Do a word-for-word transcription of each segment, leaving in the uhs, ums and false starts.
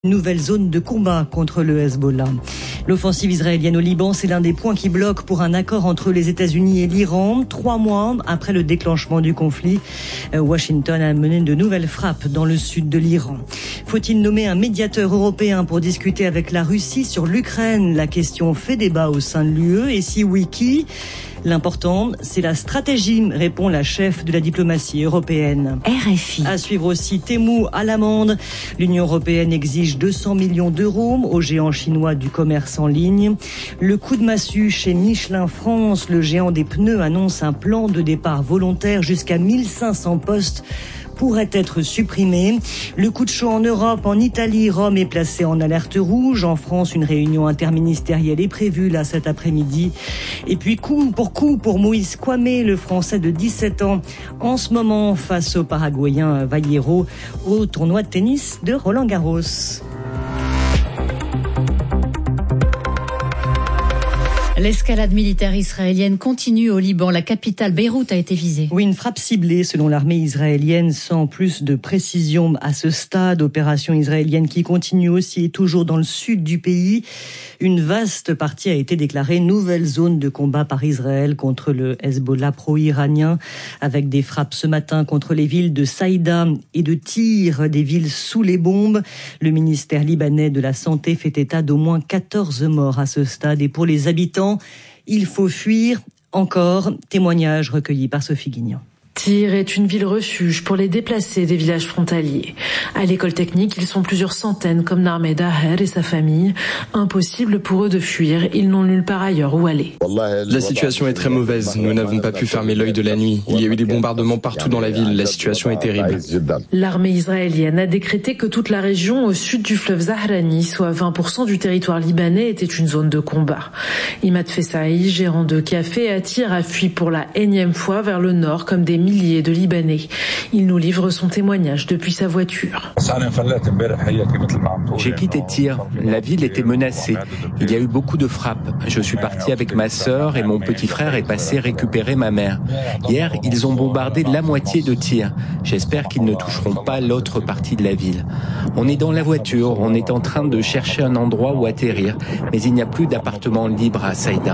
Nouvelle zone de combat contre le Hezbollah. L'offensive israélienne au Liban, c'est l'un des points qui bloque pour un accord entre les États-Unis et l'Iran. Trois mois après le déclenchement du conflit, Washington a mené de nouvelles frappes dans le sud de l'Iran. Faut-il nommer un médiateur européen pour discuter avec la Russie sur l'Ukraine? La question fait débat au sein de l'U E. Et si oui, qui? L'important, c'est la stratégie, répond la chef de la diplomatie européenne. R F I. À suivre aussi Temu à l'amende. L'Union européenne exige deux cents millions d'euros au géant chinois du commerce en ligne. Le coup de massue chez Michelin France. Le géant des pneus annonce un plan de départ volontaire jusqu'à mille cinq cents postes pourrait être supprimé. Le coup de chaud en Europe, en Italie, Rome est placé en alerte rouge. En France, une réunion interministérielle est prévue là cet après-midi. Et puis coup pour coup pour Moïse Kwame, le Français de dix-sept ans, en ce moment face au Paraguayen Vallejo au tournoi de tennis de Roland-Garros. L'escalade militaire israélienne continue au Liban. La capitale Beyrouth a été visée. Oui, une frappe ciblée selon l'armée israélienne sans plus de précision à ce stade. Opération israélienne qui continue aussi et toujours dans le sud du pays. Une vaste partie a été déclarée nouvelle zone de combat par Israël contre le Hezbollah pro-iranien, avec des frappes ce matin contre les villes de Saïda et de Tyr, des villes sous les bombes. Le ministère libanais de la Santé fait état d'au moins quatorze morts à ce stade. Et pour les habitants, il faut fuir. Encore, témoignage recueilli par Sophie Guignan. Tyr est une ville refuge pour les déplacés des villages frontaliers. À l'école technique, ils sont plusieurs centaines comme Narmed Daher et sa famille. Impossible pour eux de fuir, ils n'ont nulle part ailleurs où aller. La situation est très mauvaise, nous n'avons pas pu fermer l'œil de la nuit. Il y a eu des bombardements partout dans la ville, la situation est terrible. L'armée israélienne a décrété que toute la région au sud du fleuve Zahrani, soit vingt pour cent du territoire libanais, était une zone de combat. Imad Fessaï, gérant de café à Tyr, a fui pour la énième fois vers le nord comme des milliers de Libanais. Il nous livre son témoignage depuis sa voiture. J'ai quitté Tyr. La ville était menacée. Il y a eu beaucoup de frappes. Je suis parti avec ma sœur et mon petit frère est passé récupérer ma mère. Hier, ils ont bombardé la moitié de Tyr. J'espère qu'ils ne toucheront pas l'autre partie de la ville. On est dans la voiture, on est en train de chercher un endroit où atterrir, mais il n'y a plus d'appartement libre à Saïda.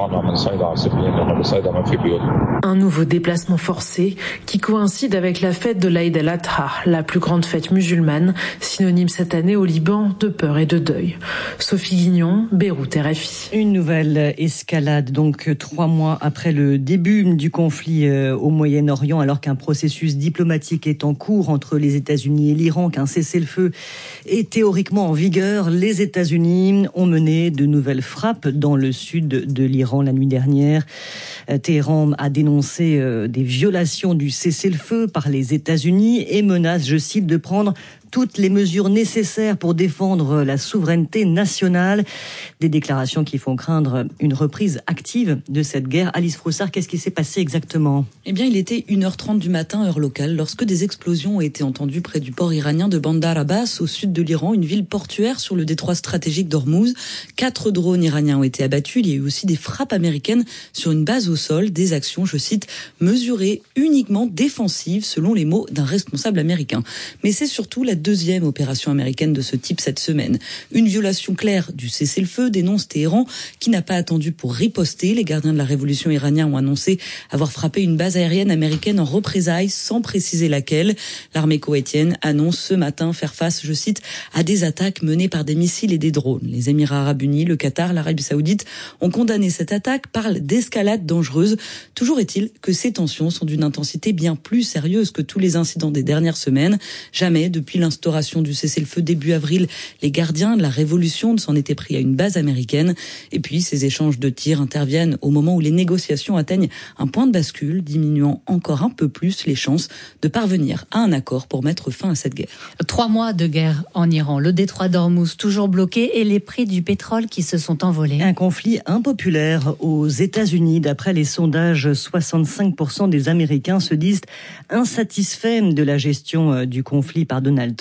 Un nouveau déplacement forcé qui coïncide avec la fête de l'Aïd el-Adha, la plus grande fête musulmane, synonyme cette année au Liban de peur et de deuil. Sophie Guignon, Beyrouth, R F I. Une nouvelle escalade, donc trois mois après le début du conflit au Moyen-Orient, alors qu'un processus diplomatique est en cours entre les États-Unis et l'Iran, qu'un cessez-le-feu est théoriquement en vigueur. Les États-Unis ont mené de nouvelles frappes dans le sud de l'Iran la nuit dernière. Téhéran a dénoncé des violations du cessez-le-feu par les États-Unis et menace, je cite, de prendre toutes les mesures nécessaires pour défendre la souveraineté nationale. Des déclarations qui font craindre une reprise active de cette guerre. Alice Froussard, qu'est-ce qui s'est passé exactement? Eh bien, il était une heure trente du matin, heure locale, lorsque des explosions ont été entendues près du port iranien de Bandar Abbas, au sud de l'Iran, une ville portuaire sur le détroit stratégique d'Ormuz. Quatre drones iraniens ont été abattus. Il y a eu aussi des frappes américaines sur une base au sol. Des actions, je cite, mesurées uniquement défensives, selon les mots d'un responsable américain. Mais c'est surtout la deuxième opération américaine de ce type cette semaine. Une violation claire du cessez-le-feu, dénonce Téhéran, qui n'a pas attendu pour riposter. Les gardiens de la révolution iranienne ont annoncé avoir frappé une base aérienne américaine en représailles, sans préciser laquelle. L'armée koweïtienne annonce ce matin faire face, je cite, à des attaques menées par des missiles et des drones. Les Émirats arabes unis, le Qatar, l'Arabie saoudite ont condamné cette attaque, parlent d'escalade dangereuse. Toujours est-il que ces tensions sont d'une intensité bien plus sérieuse que tous les incidents des dernières semaines. Jamais, depuis l'instauration du cessez-le-feu début avril, les gardiens de la révolution ne s'en étaient pris à une base américaine. Et puis, ces échanges de tirs interviennent au moment où les négociations atteignent un point de bascule, diminuant encore un peu plus les chances de parvenir à un accord pour mettre fin à cette guerre. Trois mois de guerre en Iran, le détroit d'Ormuz toujours bloqué et les prix du pétrole qui se sont envolés. Un conflit impopulaire aux États-Unis. D'après les sondages, soixante-cinq pour cent des Américains se disent insatisfaits de la gestion du conflit par Donald Trump.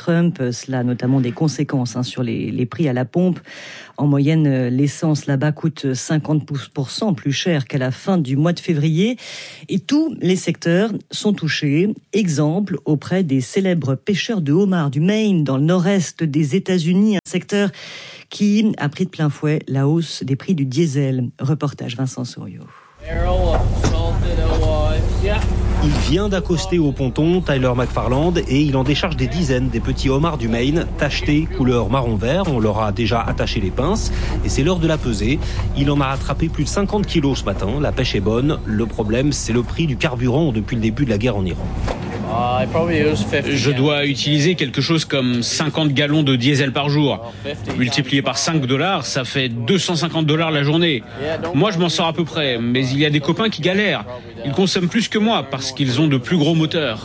Trump. Cela a notamment des conséquences hein, sur les, les prix à la pompe. En moyenne, l'essence là-bas coûte cinquante pour cent plus cher qu'à la fin du mois de février. Et tous les secteurs sont touchés. Exemple, auprès des célèbres pêcheurs de homards du Maine, dans le nord-est des États-Unis, un secteur qui a pris de plein fouet la hausse des prix du diesel. Reportage Vincent Souriau. Il vient d'accoster au ponton, Tyler McFarland, et il en décharge des dizaines des petits homards du Maine, tachetés couleur marron-vert. On leur a déjà attaché les pinces et c'est l'heure de la peser. Il en a rattrapé plus de cinquante kilos ce matin. La pêche est bonne. Le problème, c'est le prix du carburant depuis le début de la guerre en Iran. Je dois utiliser quelque chose comme cinquante gallons de diesel par jour. Multiplié par cinq dollars, ça fait deux cent cinquante dollars la journée. Moi, je m'en sors à peu près, mais il y a des copains qui galèrent. Ils consomment plus que moi parce qu'ils ont de plus gros moteurs.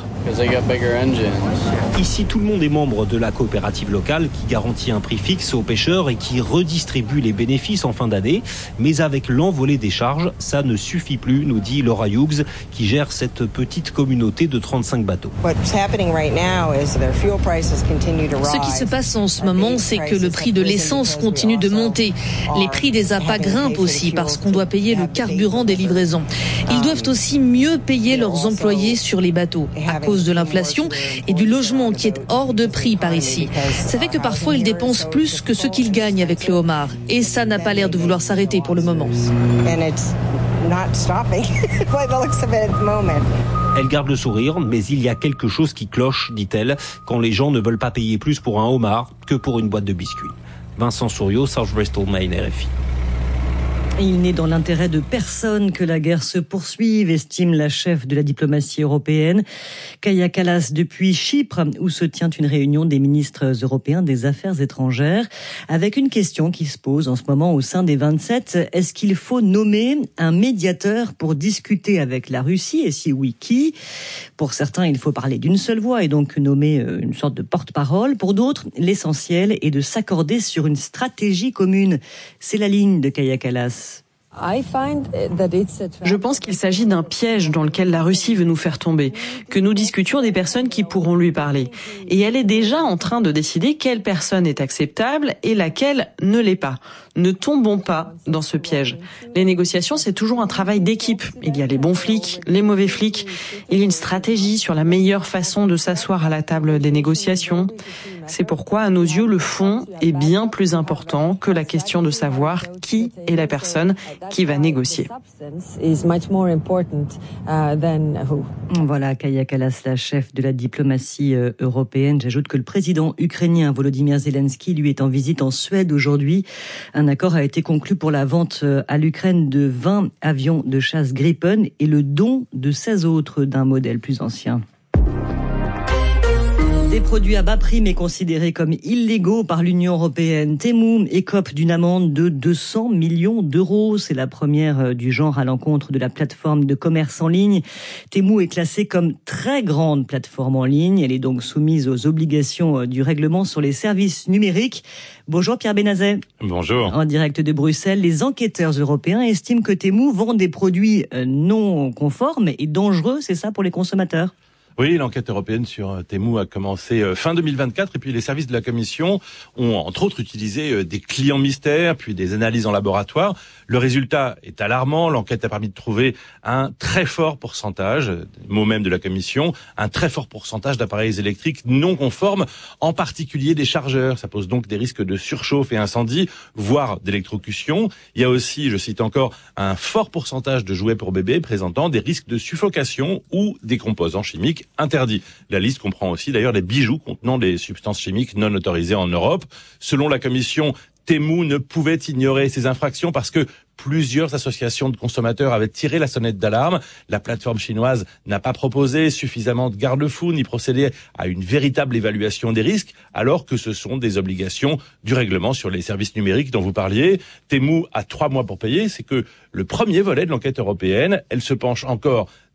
Ici, tout le monde est membre de la coopérative locale qui garantit un prix fixe aux pêcheurs et qui redistribue les bénéfices en fin d'année. Mais avec l'envolée des charges, ça ne suffit plus, nous dit Laura Hughes, qui gère cette petite communauté de trente-cinq bateaux. Ce qui se passe en ce moment, c'est que le prix de l'essence continue de monter. Les prix des appâts grimpent aussi parce qu'on doit payer le carburant des livraisons. Ils doivent aussi mieux payer leurs employés sur les bateaux à cause de l'inflation et du logement qui est hors de prix par ici. Ça fait que parfois ils dépensent plus que ce qu'ils gagnent avec le homard. Et ça n'a pas l'air de vouloir s'arrêter pour le moment. Elle garde le sourire, mais il y a quelque chose qui cloche, dit-elle, quand les gens ne veulent pas payer plus pour un homard que pour une boîte de biscuits. Vincent Souriau, South Bristol, Maine, R F I. Il n'est dans l'intérêt de personne que la guerre se poursuive, estime la chef de la diplomatie européenne, Kaja Kallas, depuis Chypre, où se tient une réunion des ministres européens des Affaires étrangères, avec une question qui se pose en ce moment au sein des vingt-sept. Est-ce qu'il faut nommer un médiateur pour discuter avec la Russie? Et si oui, qui? Pour certains, il faut parler d'une seule voix et donc nommer une sorte de porte-parole. Pour d'autres, l'essentiel est de s'accorder sur une stratégie commune. C'est la ligne de Kaja Kallas. Je pense qu'il s'agit d'un piège dans lequel la Russie veut nous faire tomber, que nous discutions des personnes qui pourront lui parler. Et elle est déjà en train de décider quelle personne est acceptable et laquelle ne l'est pas. Ne tombons pas dans ce piège. Les négociations, c'est toujours un travail d'équipe. Il y a les bons flics, les mauvais flics. Il y a une stratégie sur la meilleure façon de s'asseoir à la table des négociations. C'est pourquoi, à nos yeux, le fond est bien plus important que la question de savoir qui est la personne qui va négocier. Voilà, Kaja Kallas, la chef de la diplomatie européenne. J'ajoute que le président ukrainien Volodymyr Zelensky, lui, est en visite en Suède aujourd'hui. Un accord a été conclu pour la vente à l'Ukraine de vingt avions de chasse Gripen et le don de seize autres d'un modèle plus ancien. Des produits à bas prix mais considérés comme illégaux par l'Union européenne. Temu écope d'une amende de deux cents millions d'euros. C'est la première du genre à l'encontre de la plateforme de commerce en ligne. Temu est classée comme très grande plateforme en ligne. Elle est donc soumise aux obligations du règlement sur les services numériques. Bonjour Pierre Benazet. Bonjour. En direct de Bruxelles, les enquêteurs européens estiment que Temu vend des produits non conformes et dangereux. C'est ça pour les consommateurs ? Oui, l'enquête européenne sur Temu a commencé fin deux mille vingt-quatre et puis les services de la Commission ont entre autres utilisé des clients mystères puis des analyses en laboratoire. Le résultat est alarmant. L'enquête a permis de trouver un très fort pourcentage, mot même de la Commission, un très fort pourcentage d'appareils électriques non conformes, en particulier des chargeurs. Ça pose donc des risques de surchauffe et incendie, voire d'électrocution. Il y a aussi, je cite encore, un fort pourcentage de jouets pour bébés présentant des risques de suffocation ou des composants chimiques interdit. La liste comprend aussi d'ailleurs les bijoux contenant des substances chimiques non autorisées en Europe. Selon la Commission, Temu ne pouvait ignorer ces infractions parce que plusieurs associations de consommateurs avaient tiré la sonnette d'alarme. La plateforme chinoise n'a pas proposé suffisamment de garde-fous ni procédé à une véritable évaluation des risques, alors que ce sont des obligations du règlement sur les services numériques dont vous parliez. Temu a trois mois pour payer. C'est que le premier volet de l'enquête européenne, elle se penche encore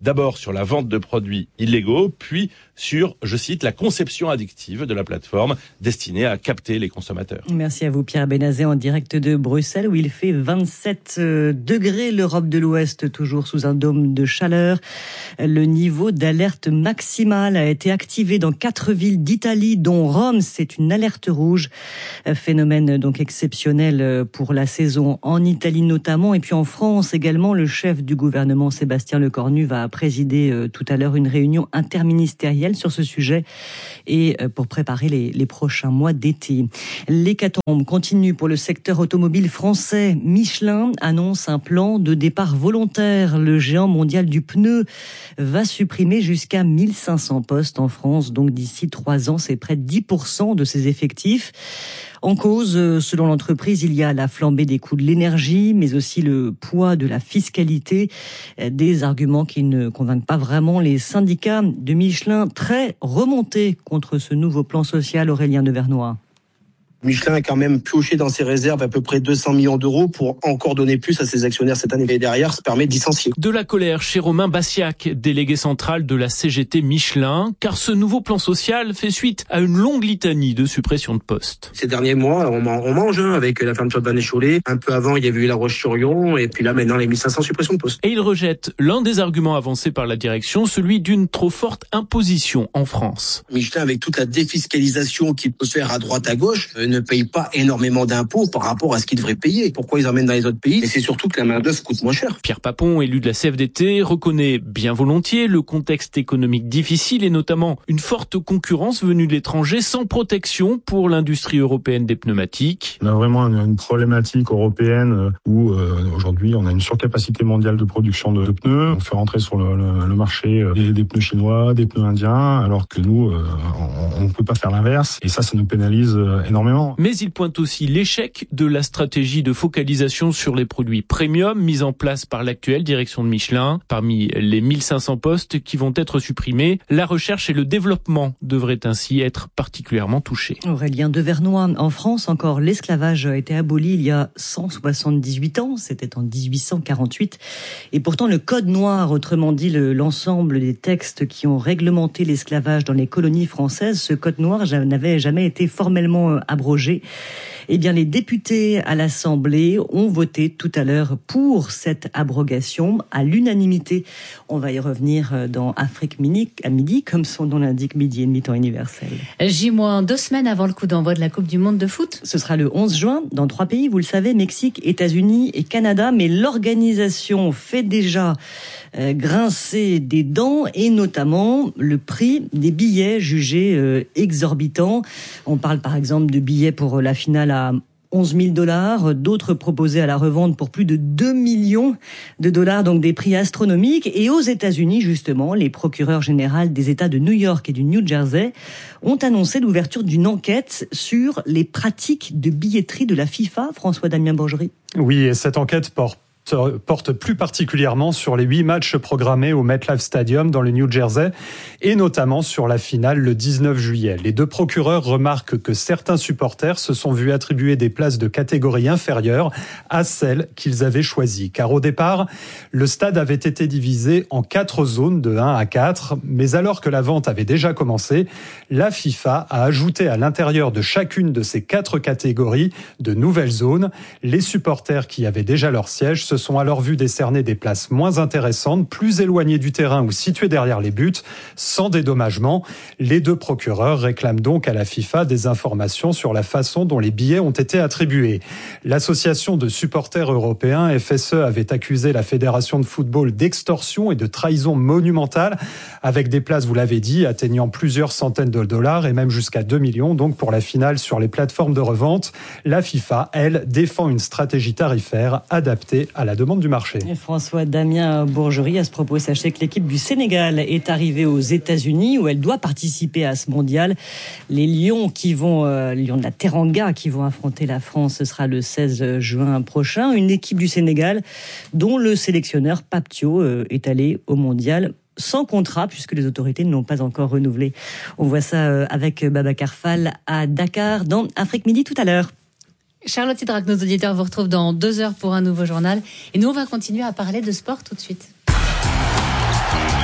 D'abord sur la vente de produits illégaux, puis sur, je cite, la conception addictive de la plateforme destinée à capter les consommateurs. Merci à vous Pierre Benazet en direct de Bruxelles où il fait vingt-sept degrés. L'Europe de l'Ouest toujours sous un dôme de chaleur. Le niveau d'alerte maximale a été activé dans quatre villes d'Italie dont Rome. C'est une alerte rouge. Phénomène donc exceptionnel pour la saison en Italie notamment et puis en France également. Le chef du gouvernement Sébastien Lecornu va présider tout à l'heure une réunion interministérielle sur ce sujet et pour préparer les, les prochains mois d'été. L'hécatombe continue pour le secteur automobile français. Michelin annonce un plan de départ volontaire. Le géant mondial du pneu va supprimer jusqu'à mille cinq cents postes en France. Donc d'ici trois ans, c'est près de dix pour cent de ses effectifs. En cause, selon l'entreprise, il y a la flambée des coûts de l'énergie, mais aussi le poids de la fiscalité, des arguments qui ne convainquent pas vraiment les syndicats de Michelin, très remontés contre ce nouveau plan social. Aurélien Devernois. Michelin a quand même pioché dans ses réserves à peu près deux cents millions d'euros pour encore donner plus à ses actionnaires cette année. Et derrière, ça permet de licencier. De la colère chez Romain Bassiac, délégué central de la C G T Michelin, car ce nouveau plan social fait suite à une longue litanie de suppression de postes. Ces derniers mois, on mange hein, avec la fermeture de Vannes-et-Cholet. Un peu avant, il y avait eu La Roche-sur-Yon et puis là, maintenant, les mille cinq cents suppressions de postes. Et il rejette l'un des arguments avancés par la direction, celui d'une trop forte imposition en France. Michelin, avec toute la défiscalisation qu'il peut faire à droite à gauche, ne paye pas énormément d'impôts par rapport à ce qu'il devrait payer. Pourquoi ils emmènent dans les autres pays? Et c'est surtout que la main-d'œuvre coûte moins cher. Pierre Papon, élu de la C F D T, reconnaît bien volontiers le contexte économique difficile et notamment une forte concurrence venue de l'étranger sans protection pour l'industrie européenne des pneumatiques. On a vraiment une problématique européenne où euh, aujourd'hui on a une surcapacité mondiale de production de pneus. On fait rentrer sur le, le, le marché des, des pneus chinois, des pneus indiens, alors que nous, euh, on ne peut pas faire l'inverse. Et ça, ça nous pénalise énormément. Mais il pointe aussi l'échec de la stratégie de focalisation sur les produits premium mise en place par l'actuelle direction de Michelin. Parmi les mille cinq cents postes qui vont être supprimés, la recherche et le développement devraient ainsi être particulièrement touchés. Aurélien Devernois, en France encore, l'esclavage a été aboli il y a cent soixante-dix-huit ans, c'était en dix-huit cent quarante-huit. Et pourtant le Code noir, autrement dit le, l'ensemble des textes qui ont réglementé l'esclavage dans les colonies françaises, ce Code noir n'avait jamais été formellement abrogé. Eh bien, les députés à l'Assemblée ont voté tout à l'heure pour cette abrogation à l'unanimité. On va y revenir dans Afrique Midi, à midi, comme son nom l'indique, midi et demi temps universel. J moins deux semaines avant le coup d'envoi de la Coupe du Monde de foot. Ce sera le onze juin dans trois pays, vous le savez, Mexique, États-Unis et Canada. Mais l'organisation fait déjà euh, grincer des dents et notamment le prix des billets jugés euh, exorbitants. On parle par exemple de billets pour la finale à onze mille dollars, d'autres proposés à la revente pour plus de deux millions de dollars, donc des prix astronomiques. Et aux États-Unis, justement, les procureurs généraux des États de New York et du New Jersey ont annoncé l'ouverture d'une enquête sur les pratiques de billetterie de la FIFA. François-Damien Bourgerie. Oui, et cette enquête porte porte plus particulièrement sur les huit matchs programmés au MetLife Stadium dans le New Jersey et notamment sur la finale le dix-neuf juillet. Les deux procureurs remarquent que certains supporters se sont vus attribuer des places de catégorie inférieure à celles qu'ils avaient choisies. Car au départ, le stade avait été divisé en quatre zones de un à quatre, mais alors que la vente avait déjà commencé, la FIFA a ajouté à l'intérieur de chacune de ces quatre catégories de nouvelles zones. Les supporters qui avaient déjà leur siège se sont alors vus décerner des places moins intéressantes, plus éloignées du terrain ou situées derrière les buts, sans dédommagement. Les deux procureurs réclament donc à la FIFA des informations sur la façon dont les billets ont été attribués. L'association de supporters européens, F S E, avait accusé la Fédération de football d'extorsion et de trahison monumentale, avec des places, vous l'avez dit, atteignant plusieurs centaines de dollars et même jusqu'à deux millions, donc pour la finale sur les plateformes de revente. La FIFA, elle, défend une stratégie tarifaire adaptée à la demande du marché. François-Damien Bourgerie, à ce propos, sachez que l'équipe du Sénégal est arrivée aux États-Unis où elle doit participer à ce mondial. Les Lions qui vont, euh, Lions de la Teranga qui vont affronter la France, ce sera le seize juin prochain. Une équipe du Sénégal dont le sélectionneur Pape Thiaw euh, est allé au mondial sans contrat, puisque les autorités ne l'ont pas encore renouvelé. On voit ça euh, avec Babacar Fall à Dakar, dans Afrique Midi tout à l'heure. Charlotte Hydrac, nos auditeurs vous retrouvent dans deux heures pour un nouveau journal. Et nous, on va continuer à parler de sport tout de suite.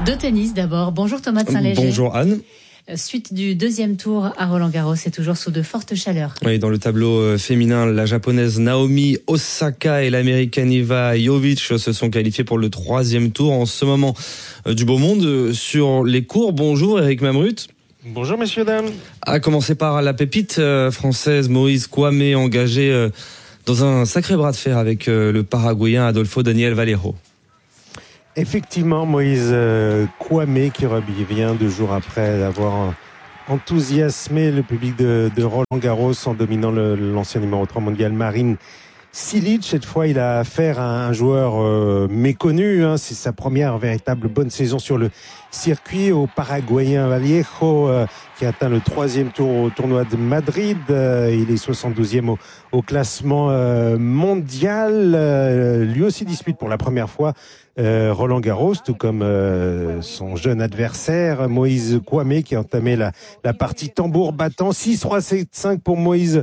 De tennis d'abord. Bonjour Thomas de Saint-Léger. Bonjour Anne. Suite du deuxième tour à Roland-Garros, c'est toujours sous de fortes chaleurs. Oui, dans le tableau féminin, la japonaise Naomi Osaka et l'américaine Iva Jovic se sont qualifiés pour le troisième tour. En ce moment du beau monde sur les cours. Bonjour Eric Mamrut. Bonjour messieurs, dames. À commencer par la pépite française Moïse Kouamé, engagé dans un sacré bras de fer avec le Paraguayen Adolfo Daniel Valero. Effectivement, Moïse Kouamé qui revient deux jours après avoir enthousiasmé le public de, de Roland-Garros en dominant le, l'ancien numéro trois mondial Marin Cilic. Cette fois, il a affaire à un joueur euh, méconnu. Hein. C'est sa première véritable bonne saison sur le circuit, au Paraguayen Vallejo, euh, qui a atteint le troisième tour au tournoi de Madrid. Euh, il est soixante-douzième au, au classement euh, mondial. Euh, lui aussi dispute pour la première fois euh, Roland-Garros, tout comme euh, son jeune adversaire Moïse Kouamé, qui a entamé la, la partie tambour battant. six trois sept cinq pour Moïse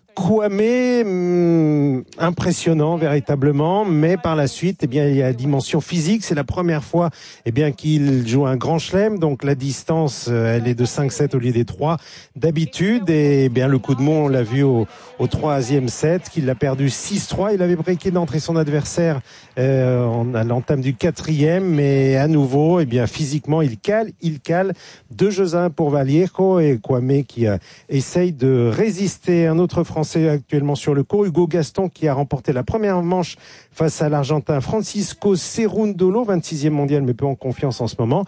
Kouamé, hum, impressionnant véritablement, mais par la suite, eh bien, il y a la dimension physique. C'est la première fois, eh bien, qu'il joue un grand chelem, donc la distance, elle est de cinq sept au lieu des trois d'habitude. Et eh bien, le coup de mot, on l'a vu au, au troisième set, qu'il a perdu six trois. Il avait breaké d'entrée son adversaire euh, à l'entame du quatrième, mais à nouveau, eh bien, physiquement, il cale, il cale. Deux jeux à un pour Vallejo et Kouamé qui euh, essaye de résister. Un autre Français actuellement sur le court, Hugo Gaston, qui a remporté la première manche face à l'Argentin Francisco Cerundolo, vingt-sixième mondial mais peu en confiance en ce moment.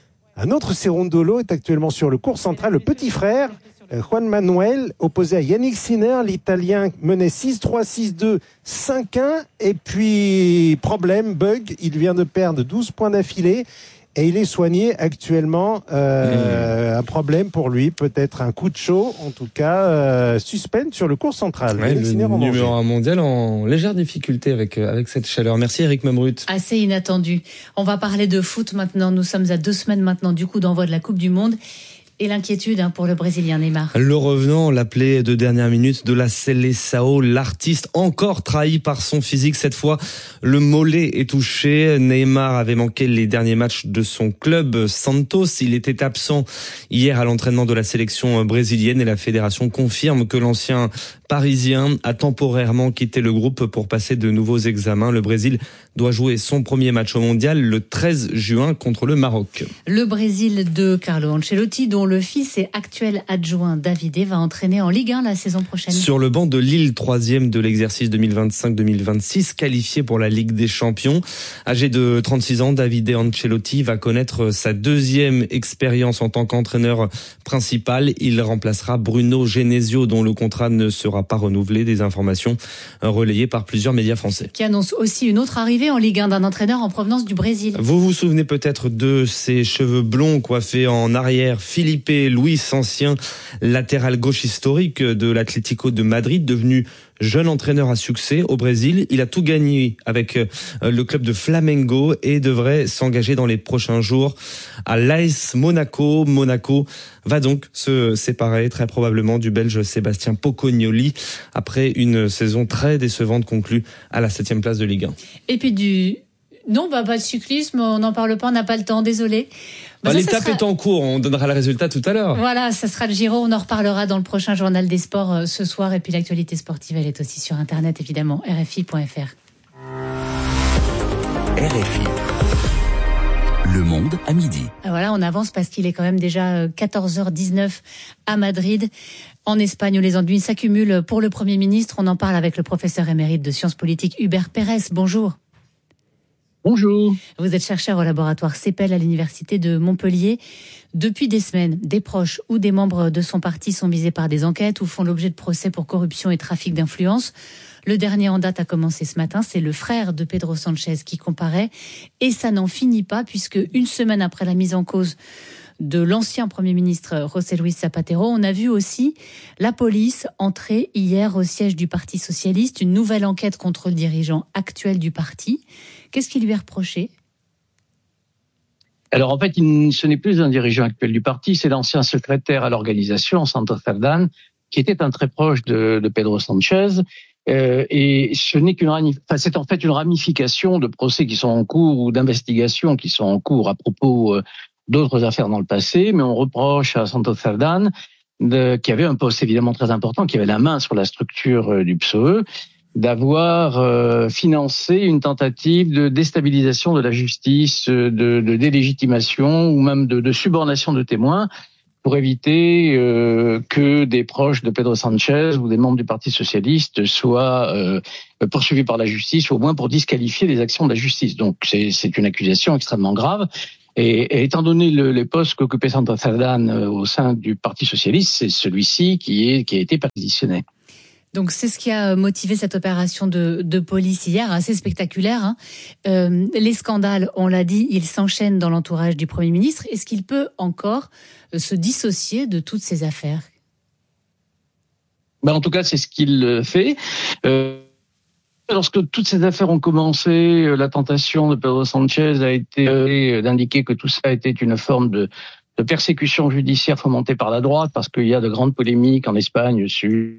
Un autre Cerundolo est actuellement sur le court central, le petit frère Juan Manuel, opposé à Yannick Sinner. L'Italien menait six trois, six deux, cinq un, et puis problème, bug, il vient de perdre douze points d'affilée. Et il est soigné actuellement, euh, mmh. un problème pour lui, peut-être un coup de chaud, en tout cas, euh, suspense sur le court central. Ouais, le numéro un mondial en légère difficulté avec, avec cette chaleur. Merci Eric Mamrut. Assez inattendu. On va parler de foot maintenant. Nous sommes à deux semaines maintenant du coup d'envoi de la Coupe du Monde. Et l'inquiétude hein, pour le Brésilien Neymar. Le revenant, l'appelé de dernière minute de la Seleção, l'artiste encore trahi par son physique. Cette fois, le mollet est touché. Neymar avait manqué les derniers matchs de son club Santos. Il était absent hier à l'entraînement de la sélection brésilienne et la fédération confirme que l'ancien parisien a temporairement quitté le groupe pour passer de nouveaux examens. Le Brésil doit jouer son premier match au mondial le treize juin contre le Maroc. Le Brésil de Carlo Ancelotti, dont le fils et actuel adjoint Davide va entraîner en Ligue un la saison prochaine. Sur le banc de Lille, troisième de l'exercice deux mille vingt-cinq deux mille vingt-six, qualifié pour la Ligue des Champions. Âgé de trente-six ans, Davide Ancelotti va connaître sa deuxième expérience en tant qu'entraîneur principal. Il remplacera Bruno Genesio, dont le contrat ne sera pas renouvelé. Des informations relayées par plusieurs médias français. Qui annonce aussi une autre arrivée en Ligue un d'un entraîneur en provenance du Brésil. Vous vous souvenez peut-être de ses cheveux blonds coiffés en arrière. Felipe Luis, ancien latéral gauche historique de l'Atlético de Madrid, devenu jeune entraîneur à succès au Brésil. Il a tout gagné avec le club de Flamengo et devrait s'engager dans les prochains jours à l'A S Monaco. Monaco va donc se séparer très probablement du Belge Sébastien Pocognoli après une saison très décevante conclue à la septième place de Ligue un. Et puis du... Non, bah, pas de cyclisme, on n'en parle pas, on n'a pas le temps, désolé. Bah, bah, l'étape sera... est en cours, on donnera le résultat tout à l'heure. Voilà, ça sera le Giro, on en reparlera dans le prochain journal des sports euh, ce soir. Et puis l'actualité sportive, elle est aussi sur Internet, évidemment, R F I point F R. R F I. Le monde à midi. Voilà, on avance parce qu'il est quand même déjà quatorze heures dix-neuf à Madrid. En Espagne, où les ennuis s'accumulent pour le Premier ministre, on en parle avec le professeur émérite de sciences politiques Hubert Pérez. Bonjour. Bonjour. Vous êtes chercheur au laboratoire CEPEL à l'université de Montpellier. Depuis des semaines, des proches ou des membres de son parti sont visés par des enquêtes ou font l'objet de procès pour corruption et trafic d'influence. Le dernier en date a commencé ce matin, c'est le frère de Pedro Sanchez qui comparaît. Et ça n'en finit pas puisque une semaine après la mise en cause de l'ancien Premier ministre José Luis Zapatero, on a vu aussi la police entrer hier au siège du Parti socialiste. Une nouvelle enquête contre le dirigeant actuel du parti. Qu'est-ce qui lui est reproché ? Alors en fait, il, ce n'est plus un dirigeant actuel du parti, c'est l'ancien secrétaire à l'organisation, Santos Cerdán, qui était un très proche de, de Pedro Sanchez Euh, et ce n'est qu'une enfin, c'est en fait une ramification de procès qui sont en cours ou d'investigations qui sont en cours à propos euh, d'autres affaires dans le passé, mais on reproche à Santos Cerdán, de, qui avait un poste évidemment très important, qui avait la main sur la structure euh, du P S O E, d'avoir euh, financé une tentative de déstabilisation de la justice, de, de délégitimation ou même de, de subornation de témoins pour éviter euh, que des proches de Pedro Sanchez ou des membres du Parti socialiste soient euh, poursuivis par la justice, ou au moins pour disqualifier les actions de la justice. Donc c'est, c'est une accusation extrêmement grave. Et, et étant donné le, les postes qu'occupait Santos Cerdán euh, au sein du Parti socialiste, c'est celui-ci qui, est, qui a été perquisitionné. Donc c'est ce qui a motivé cette opération de, de police hier, assez spectaculaire. Hein. Euh, les scandales, on l'a dit, ils s'enchaînent dans l'entourage du Premier ministre. Est-ce qu'il peut encore se dissocier de toutes ces affaires ? Ben, en tout cas, c'est ce qu'il fait. Euh, lorsque toutes ces affaires ont commencé, la tentation de Pedro Sanchez a été euh, d'indiquer que tout ça était une forme de, de persécution judiciaire fomentée par la droite, parce qu'il y a de grandes polémiques en Espagne sur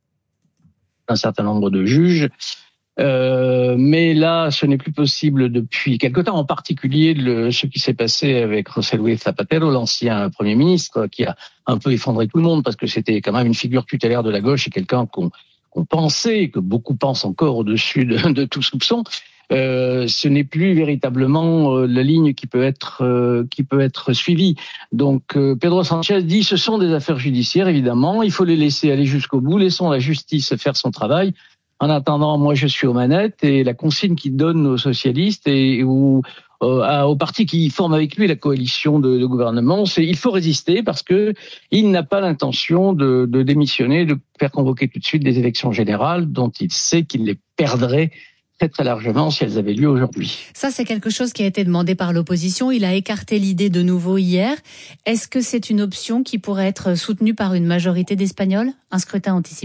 un certain nombre de juges. Euh, mais là, ce n'est plus possible depuis quelque temps, en particulier le, ce qui s'est passé avec José Luis Zapatero, l'ancien Premier ministre, qui a un peu effondré tout le monde parce que c'était quand même une figure tutélaire de la gauche et quelqu'un qu'on, qu'on pensait, que beaucoup pensent encore au-dessus de, de tout soupçon. Euh, ce n'est plus véritablement euh, la ligne qui peut être euh, qui peut être suivie. Donc euh, Pedro Sanchez dit ce sont des affaires judiciaires, évidemment, il faut les laisser aller jusqu'au bout, laissons la justice faire son travail. En attendant, moi je suis aux manettes, et la consigne qu'il donne aux socialistes et ou euh, aux partis qui forment avec lui la coalition de, de gouvernement, c'est il faut résister parce que il n'a pas l'intention de, de démissionner, de faire convoquer tout de suite des élections générales dont il sait qu'il les perdrait très très largement si elles avaient lieu aujourd'hui. Ça, c'est quelque chose qui a été demandé par l'opposition. Il a écarté l'idée de nouveau hier. Est-ce que c'est une option qui pourrait être soutenue par une majorité d'Espagnols, un scrutin anticipé ?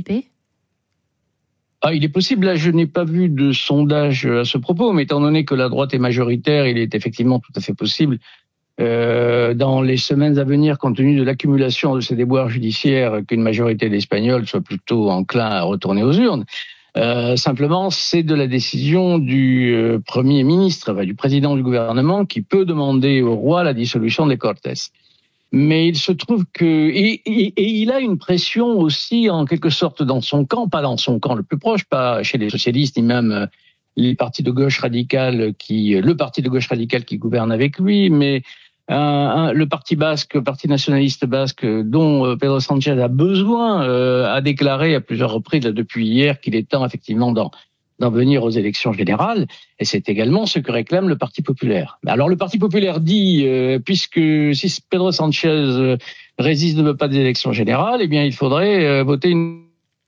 Ah, il est possible, là je n'ai pas vu de sondage à ce propos, mais étant donné que la droite est majoritaire, il est effectivement tout à fait possible euh, dans les semaines à venir, compte tenu de l'accumulation de ces déboires judiciaires, qu'une majorité d'Espagnols soit plutôt enclin à retourner aux urnes. Euh, simplement, c'est de la décision du euh, Premier ministre, enfin, du président du gouvernement, qui peut demander au roi la dissolution des Cortes. Mais il se trouve que et, et, et il a une pression aussi en quelque sorte dans son camp, pas dans son camp le plus proche, pas chez les socialistes ni même les partis de gauche radicale qui le parti de gauche radicale qui gouverne avec lui, mais un, un, le parti basque, le parti nationaliste basque dont Pedro Sanchez a besoin, euh, a déclaré à plusieurs reprises là, depuis hier qu'il est temps effectivement d'en d'en venir aux élections générales, et c'est également ce que réclame le Parti populaire. Alors le Parti populaire dit, euh, puisque si Pedro Sanchez euh, résiste, ne veut pas des élections générales, eh bien il faudrait euh, voter une...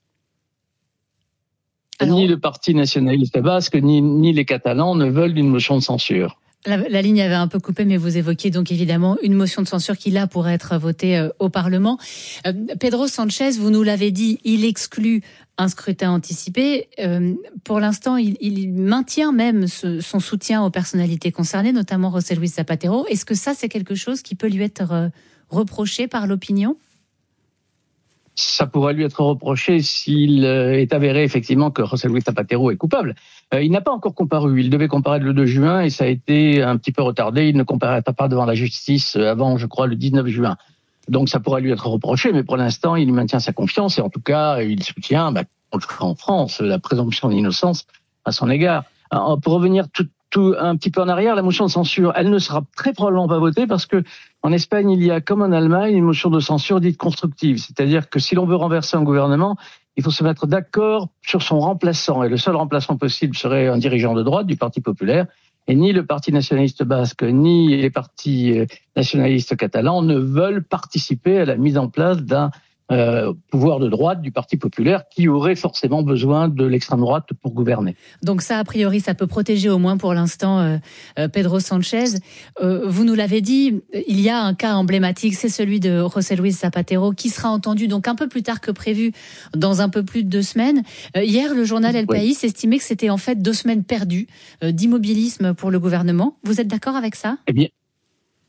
Alors... Ni le Parti nationaliste basque, ni, ni les Catalans ne veulent une motion de censure. La, la ligne avait un peu coupé, mais vous évoquiez donc évidemment une motion de censure qui là pourrait être votée euh, au Parlement. Euh, Pedro Sanchez, vous nous l'avez dit, il exclut un scrutin anticipé. Euh, pour l'instant, il, il maintient même ce, son soutien aux personnalités concernées, notamment José Luis Zapatero. Est-ce que ça, c'est quelque chose qui peut lui être euh, reproché par l'opinion ? Ça pourrait lui être reproché s'il est avéré effectivement que José Luis Zapatero est coupable. Euh, il n'a pas encore comparu. Il devait comparaître le deux juin et ça a été un petit peu retardé. Il ne comparaîtra pas devant la justice avant, je crois, le dix-neuf juin. Donc ça pourrait lui être reproché, mais pour l'instant, il maintient sa confiance et en tout cas, il soutient, bah, en France, la présomption d'innocence à son égard. Alors, pour revenir tout, tout un petit peu en arrière, la motion de censure, elle ne sera très probablement pas votée parce que en Espagne, il y a, comme en Allemagne, une motion de censure dite constructive. C'est-à-dire que si l'on veut renverser un gouvernement, il faut se mettre d'accord sur son remplaçant. Et le seul remplaçant possible serait un dirigeant de droite du Parti populaire. Et ni le Parti nationaliste basque, ni les partis nationalistes catalans ne veulent participer à la mise en place d'un Euh, pouvoir de droite du Parti populaire qui aurait forcément besoin de l'extrême droite pour gouverner. Donc ça, a priori, ça peut protéger au moins pour l'instant euh, euh, Pedro Sanchez. Euh, vous nous l'avez dit, il y a un cas emblématique, c'est celui de José Luis Zapatero qui sera entendu donc un peu plus tard que prévu, dans un peu plus de deux semaines. Euh, hier, le journal El País oui. estimait que c'était en fait deux semaines perdues euh, d'immobilisme pour le gouvernement. Vous êtes d'accord avec ça ? Eh bien,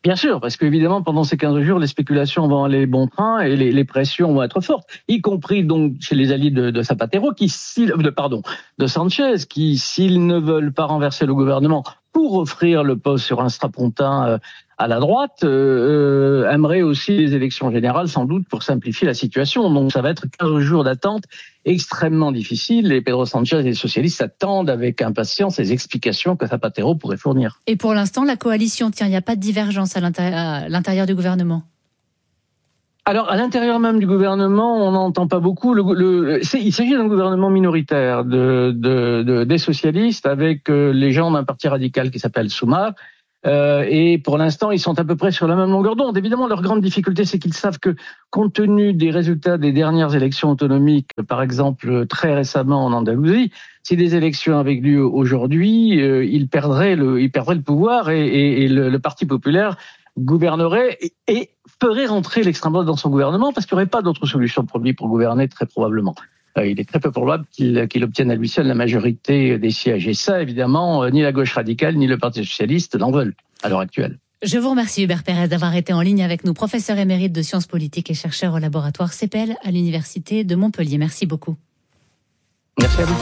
Bien sûr, parce qu'évidemment, pendant ces quinze jours, les spéculations vont aller bon train et les, les pressions vont être fortes, y compris donc chez les alliés de, de Zapatero, qui, s'ils, de, pardon, de Sanchez, qui, s'ils ne veulent pas renverser le gouvernement pour offrir le poste sur un strapontin euh, à la droite, euh, euh, aimeraient aussi les élections générales, sans doute, pour simplifier la situation. Donc ça va être quinze jours d'attente extrêmement difficile. Et Pedro Sanchez et les socialistes attendent avec impatience les explications que Zapatero pourrait fournir. Et pour l'instant, la coalition tient, il n'y a pas de divergence à l'intérieur, à l'intérieur du gouvernement? Alors, à l'intérieur même du gouvernement, on n'entend pas beaucoup. Le, le, c'est, il s'agit d'un gouvernement minoritaire de, de, de, des socialistes avec euh, les gens d'un parti radical qui s'appelle Sumar. Euh, et pour l'instant, ils sont à peu près sur la même longueur d'onde. Évidemment, leur grande difficulté, c'est qu'ils savent que, compte tenu des résultats des dernières élections autonomiques, par exemple très récemment en Andalousie, si des élections avaient lieu aujourd'hui, euh, ils perdraient le, ils perdraient le pouvoir et, et, et le, le Parti populaire gouvernerait et, et ferait rentrer l'extrême droite dans son gouvernement parce qu'il n'y aurait pas d'autre solution pour lui pour gouverner très probablement. Euh, il est très peu probable qu'il, qu'il obtienne à lui seul la majorité des sièges. Et ça, évidemment, euh, ni la gauche radicale ni le Parti socialiste n'en veulent à l'heure actuelle. Je vous remercie Hubert Pérez d'avoir été en ligne avec nous, professeur émérite de sciences politiques et chercheur au laboratoire CEPEL à l'Université de Montpellier. Merci beaucoup. Merci à vous.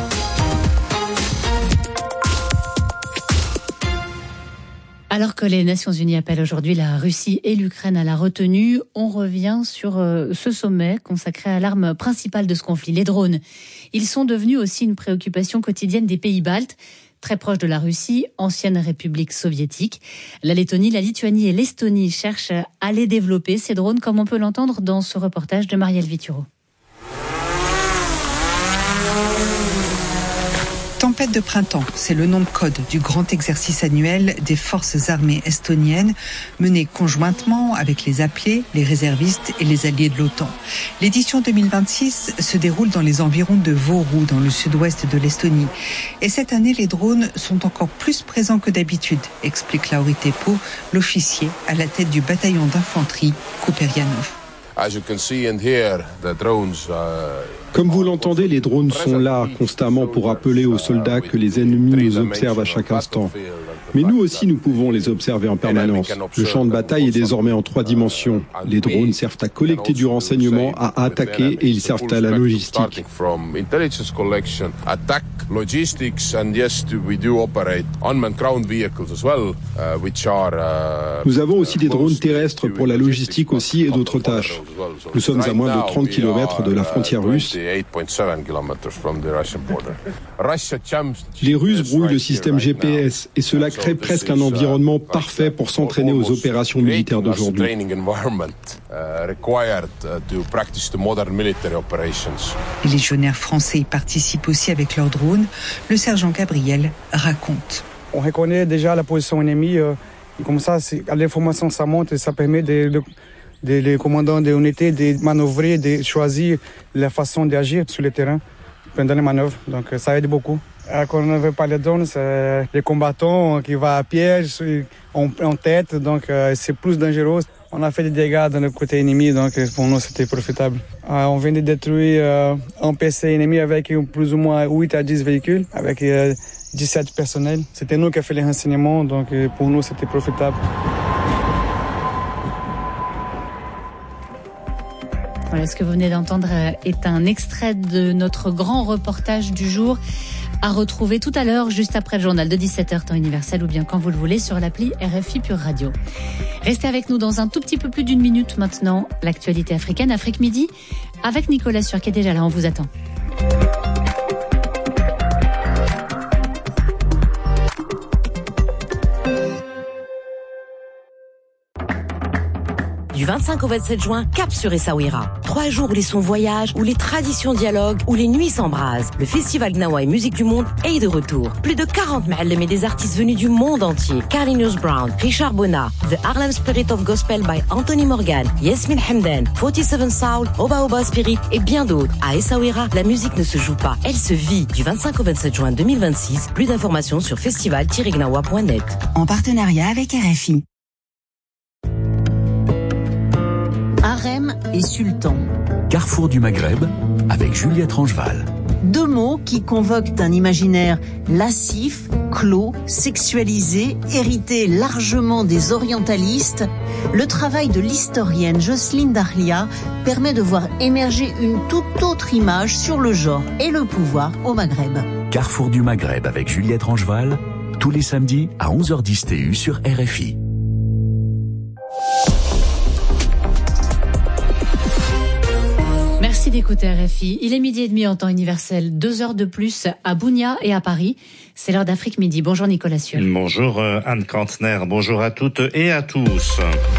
Alors que les Nations Unies appellent aujourd'hui la Russie et l'Ukraine à la retenue, on revient sur ce sommet consacré à l'arme principale de ce conflit, les drones. Ils sont devenus aussi une préoccupation quotidienne des pays baltes, très proches de la Russie, ancienne république soviétique. La Lettonie, la Lituanie et l'Estonie cherchent à les développer, ces drones, comme on peut l'entendre dans ce reportage de Marielle Vituro. Tempête de printemps, c'est le nom de code du grand exercice annuel des forces armées estoniennes mené conjointement avec les appelés, les réservistes et les alliés de l'OTAN. L'édition deux mille vingt-six se déroule dans les environs de Võru, dans le sud-ouest de l'Estonie. Et cette année, les drones sont encore plus présents que d'habitude, explique Lauri Teppo, l'officier à la tête du bataillon d'infanterie Kuperjanov. Comme vous l'entendez, les drones sont là constamment pour rappeler aux soldats que les ennemis nous observent à chaque instant. Mais nous aussi, nous pouvons les observer en permanence. Le champ de bataille est désormais en trois dimensions. Les drones servent à collecter du renseignement, à attaquer et ils servent à la logistique. Nous avons aussi des drones terrestres pour la logistique aussi et d'autres tâches. Nous sommes à moins de trente kilomètres de la frontière russe. Les Russes brouillent le système G P S et cela crée presque un environnement parfait pour s'entraîner aux opérations militaires d'aujourd'hui. Les légionnaires français y participent aussi avec leurs drones. Le sergent Gabriel raconte. On reconnaît déjà la position ennemie. Euh, comme ça, l'information ça monte et ça permet de, de, de, les commandants des unités de manœuvrer, de choisir la façon d'agir sur le terrain pendant les manœuvres. Donc ça aide beaucoup. Euh, quand on ne veut pas les drones, c'est les combattants qui vont à piège, en, en tête, donc euh, c'est plus dangereux. On a fait des dégâts dans le côté ennemi, donc pour nous c'était profitable. Euh, on vient de détruire euh, un P C ennemi avec plus ou moins huit à dix véhicules, avec euh, dix-sept personnels. C'était nous qui avons fait les renseignements, donc euh, pour nous c'était profitable. Voilà, ce que vous venez d'entendre est un extrait de notre grand reportage du jour, à retrouver tout à l'heure, juste après le journal de dix-sept heures temps universel, ou bien quand vous le voulez sur l'appli R F I Pure Radio. Restez avec nous dans un tout petit peu plus d'une minute maintenant. L'actualité africaine, Afrique Midi, avec Nicolas Sueur qui est déjà là, on vous attend. Du vingt-cinq au vingt-sept juin, cap sur Essaouira. Trois jours où les sons voyagent, où les traditions dialoguent, où les nuits s'embrasent. Le festival Gnawa et Musique du Monde est de retour. Plus de quarante ma'allem et des artistes venus du monde entier. Carlinhos Brown, Richard Bona, The Harlem Spirit of Gospel by Anthony Morgan, Yasmin Hamdan, quarante-sept Soul, Oba Oba Spirit et bien d'autres. À Essaouira, la musique ne se joue pas, elle se vit. Du vingt-cinq au vingt-sept juin deux mille vingt-six, plus d'informations sur festival tiret gnawa point net. En partenariat avec R F I. Harem et Sultan. Carrefour du Maghreb avec Juliette Rangeval. Deux mots qui convoquent un imaginaire lascif, clos, sexualisé, hérité largement des orientalistes. Le travail de l'historienne Jocelyne Dahlia permet de voir émerger une toute autre image sur le genre et le pouvoir au Maghreb. Carrefour du Maghreb avec Juliette Rangeval, tous les samedis à onze heures dix T U sur R F I. Merci d'écouter R F I. Il est midi et demi en temps universel, deux heures de plus à Bounia et à Paris. C'est l'heure d'Afrique Midi. Bonjour Nicolas Sueur. Bonjour Anne Kantner, bonjour à toutes et à tous.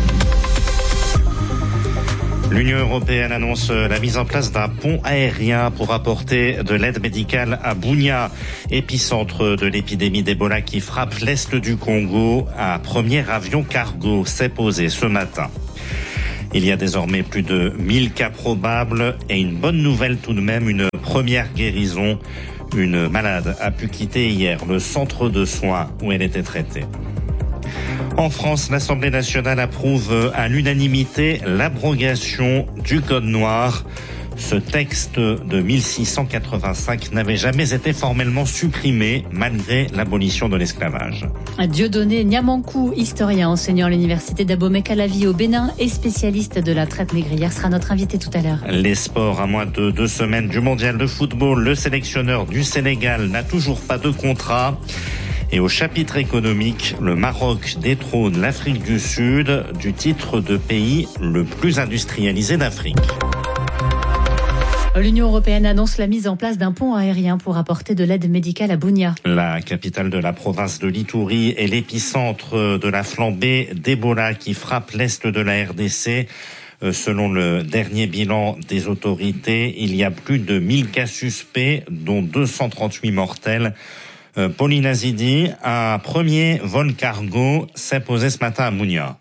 L'Union européenne annonce la mise en place d'un pont aérien pour apporter de l'aide médicale à Bounia, épicentre de l'épidémie d'Ebola qui frappe l'est du Congo. Un premier avion cargo s'est posé ce matin. Il y a désormais plus de mille cas probables et une bonne nouvelle tout de même, une première guérison. Une malade a pu quitter hier le centre de soins où elle était traitée. En France, l'Assemblée nationale approuve à l'unanimité l'abrogation du Code noir. Ce texte de mille six cent quatre-vingt-cinq n'avait jamais été formellement supprimé malgré l'abolition de l'esclavage. Dieudonné Niamankou, historien enseignant à l'université d'Abomey-Calavi au Bénin et spécialiste de la traite négrière, sera notre invité tout à l'heure. Les sports, à moins de deux semaines du mondial de football, le sélectionneur du Sénégal n'a toujours pas de contrat. Et au chapitre économique, le Maroc détrône l'Afrique du Sud du titre de pays le plus industrialisé d'Afrique. L'Union européenne annonce la mise en place d'un pont aérien pour apporter de l'aide médicale à Bounia. La capitale de la province de l'Itourie est l'épicentre de la flambée d'Ebola qui frappe l'est de la R D C. Selon le dernier bilan des autorités, il y a plus de mille cas suspects, dont deux cent trente-huit mortels. Pauline Azidi, un premier vol cargo s'est posé ce matin à Bounia.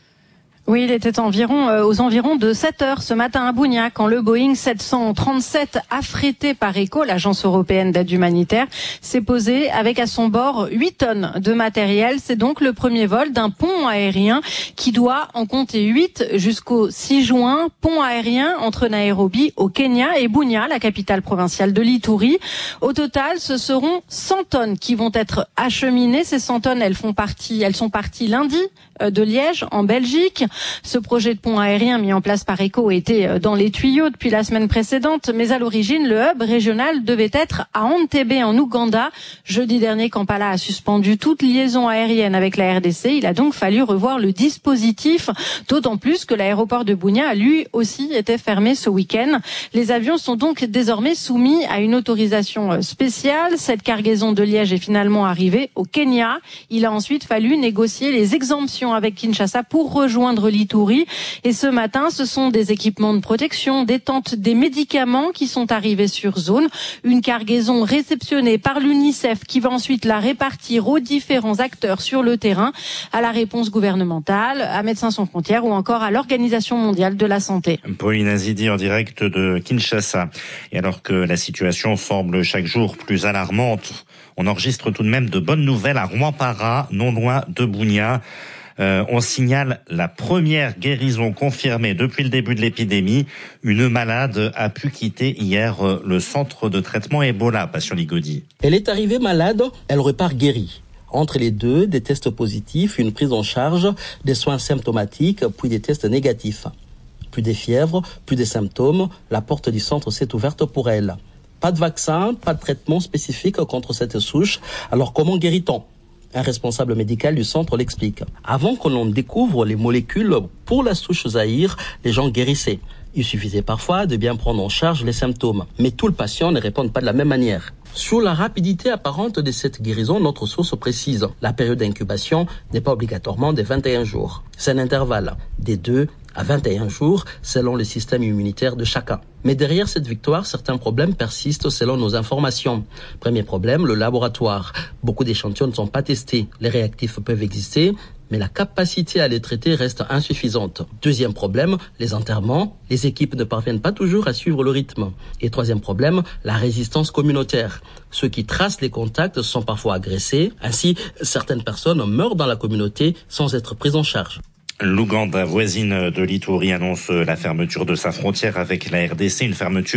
Oui, il était environ euh, aux environs de sept heures ce matin à Bounia quand le Boeing sept cent trente-sept affrété par ECHO, l'agence européenne d'aide humanitaire, s'est posé avec à son bord huit tonnes de matériel. C'est donc le premier vol d'un pont aérien qui doit en compter huit jusqu'au six juin. Pont aérien entre Nairobi au Kenya et Bounia, la capitale provinciale de l'Itourie. Au total, ce seront cent tonnes qui vont être acheminées. Ces cent tonnes, elles font partie, elles sont parties lundi de Liège, en Belgique. Ce projet de pont aérien mis en place par ECHO était dans les tuyaux depuis la semaine précédente, mais à l'origine, le hub régional devait être à Entebbe, en Ouganda. Jeudi dernier, Kampala a suspendu toute liaison aérienne avec la R D C. Il a donc fallu revoir le dispositif, d'autant plus que l'aéroport de Bounia, lui aussi, était fermé ce week-end. Les avions sont donc désormais soumis à une autorisation spéciale. Cette cargaison de Liège est finalement arrivée au Kenya. Il a ensuite fallu négocier les exemptions avec Kinshasa pour rejoindre l'Itourie. Et ce matin, ce sont des équipements de protection, des tentes, des médicaments qui sont arrivés sur zone. Une cargaison réceptionnée par l'UNICEF qui va ensuite la répartir aux différents acteurs sur le terrain, à la réponse gouvernementale, à Médecins sans frontières ou encore à l'Organisation mondiale de la santé. Pauline Azidi en direct de Kinshasa. Et alors que la situation semble chaque jour plus alarmante, on enregistre tout de même de bonnes nouvelles à Rwampara, non loin de Bounia. Euh, on signale la première guérison confirmée depuis le début de l'épidémie. Une malade a pu quitter hier euh, le centre de traitement Ebola, Passion Ligodi. Elle est arrivée malade, elle repart guérie. Entre les deux, des tests positifs, une prise en charge, des soins symptomatiques, puis des tests négatifs. Plus de fièvre, plus de symptômes, la porte du centre s'est ouverte pour elle. Pas de vaccin, pas de traitement spécifique contre cette souche. Alors comment guérit-on ? Un responsable médical du centre l'explique. Avant que l'on découvre les molécules pour la souche Zaïre, les gens guérissaient. Il suffisait parfois de bien prendre en charge les symptômes. Mais tous les patients ne répondent pas de la même manière. Sur la rapidité apparente de cette guérison, notre source précise. La période d'incubation n'est pas obligatoirement de vingt et un jours. C'est un intervalle des deux à vingt et un jours selon le système immunitaire de chacun. Mais derrière cette victoire, certains problèmes persistent selon nos informations. Premier problème, le laboratoire. Beaucoup d'échantillons ne sont pas testés. Les réactifs peuvent exister, mais la capacité à les traiter reste insuffisante. Deuxième problème, les enterrements. Les équipes ne parviennent pas toujours à suivre le rythme. Et troisième problème, la résistance communautaire. Ceux qui tracent les contacts sont parfois agressés. Ainsi, certaines personnes meurent dans la communauté sans être prises en charge. L'Ouganda, voisine de l'Itourie, annonce la fermeture de sa frontière avec la R D C, une fermeture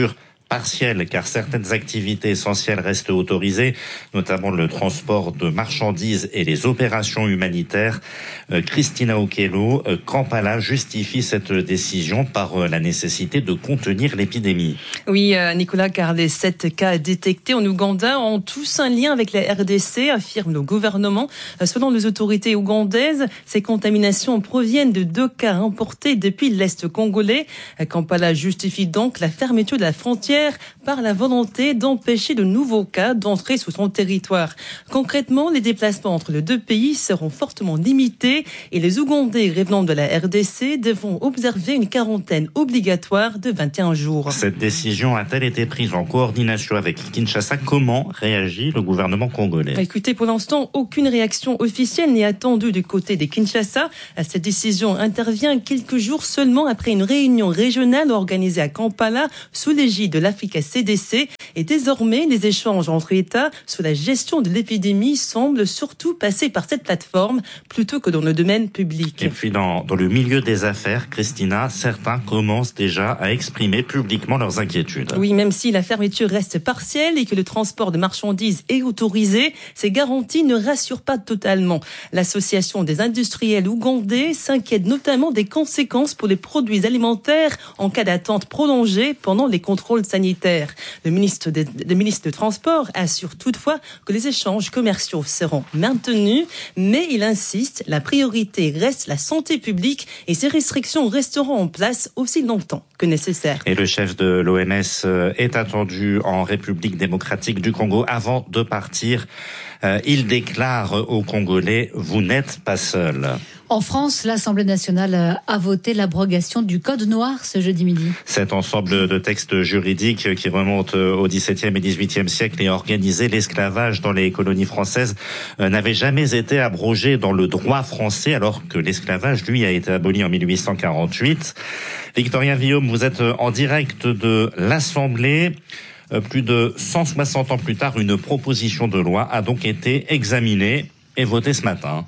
partielle, car certaines activités essentielles restent autorisées, notamment le transport de marchandises et les opérations humanitaires. Euh, Christina Okello, euh, Kampala justifie cette décision par euh, la nécessité de contenir l'épidémie. Oui, euh, Nicolas, car les sept cas détectés en Ouganda ont tous un lien avec la R D C, affirme le gouvernement. Euh, selon les autorités ougandaises, ces contaminations proviennent de deux cas importés depuis l'Est congolais. Euh, Kampala justifie donc la fermeture de la frontière par la volonté d'empêcher de nouveaux cas d'entrer sous son territoire. Concrètement, les déplacements entre les deux pays seront fortement limités et les Ougandais revenant de la R D C devront observer une quarantaine obligatoire de vingt et un jours. Cette décision a-t-elle été prise en coordination avec Kinshasa? Comment réagit le gouvernement congolais? Écoutez, pour l'instant, aucune réaction officielle n'est attendue du côté des Kinshasa. Cette décision intervient quelques jours seulement après une réunion régionale organisée à Kampala sous l'égide de l'Africa C D C. Et désormais, les échanges entre États sur la gestion de l'épidémie semblent surtout passer par cette plateforme plutôt que dans le domaine public. Et puis dans, dans le milieu des affaires, Christina, certains commencent déjà à exprimer publiquement leurs inquiétudes. Oui, même si la fermeture reste partielle et que le transport de marchandises est autorisé, ces garanties ne rassurent pas totalement. L'association des industriels ougandais s'inquiète notamment des conséquences pour les produits alimentaires en cas d'attente prolongée pendant les contrôles sanitaires. Le ministre de, le ministre de Transport assure toutefois que les échanges commerciaux seront maintenus, mais il insiste, la priorité reste la santé publique et ces restrictions resteront en place aussi longtemps que nécessaire. Et le chef de l'O M S est attendu en République démocratique du Congo avant de partir. Euh, il déclare aux Congolais, vous n'êtes pas seuls. En France, l'Assemblée nationale a voté l'abrogation du Code noir ce jeudi midi. Cet ensemble de textes juridiques qui remontent au dix-septième et dix-huitième siècle et organisé l'esclavage dans les colonies françaises n'avait jamais été abrogé dans le droit français, alors que l'esclavage, lui, a été aboli en mille huit cent quarante-huit. Victorien Villaume, vous êtes en direct de l'Assemblée. Plus de cent soixante ans plus tard, une proposition de loi a donc été examinée et votée ce matin.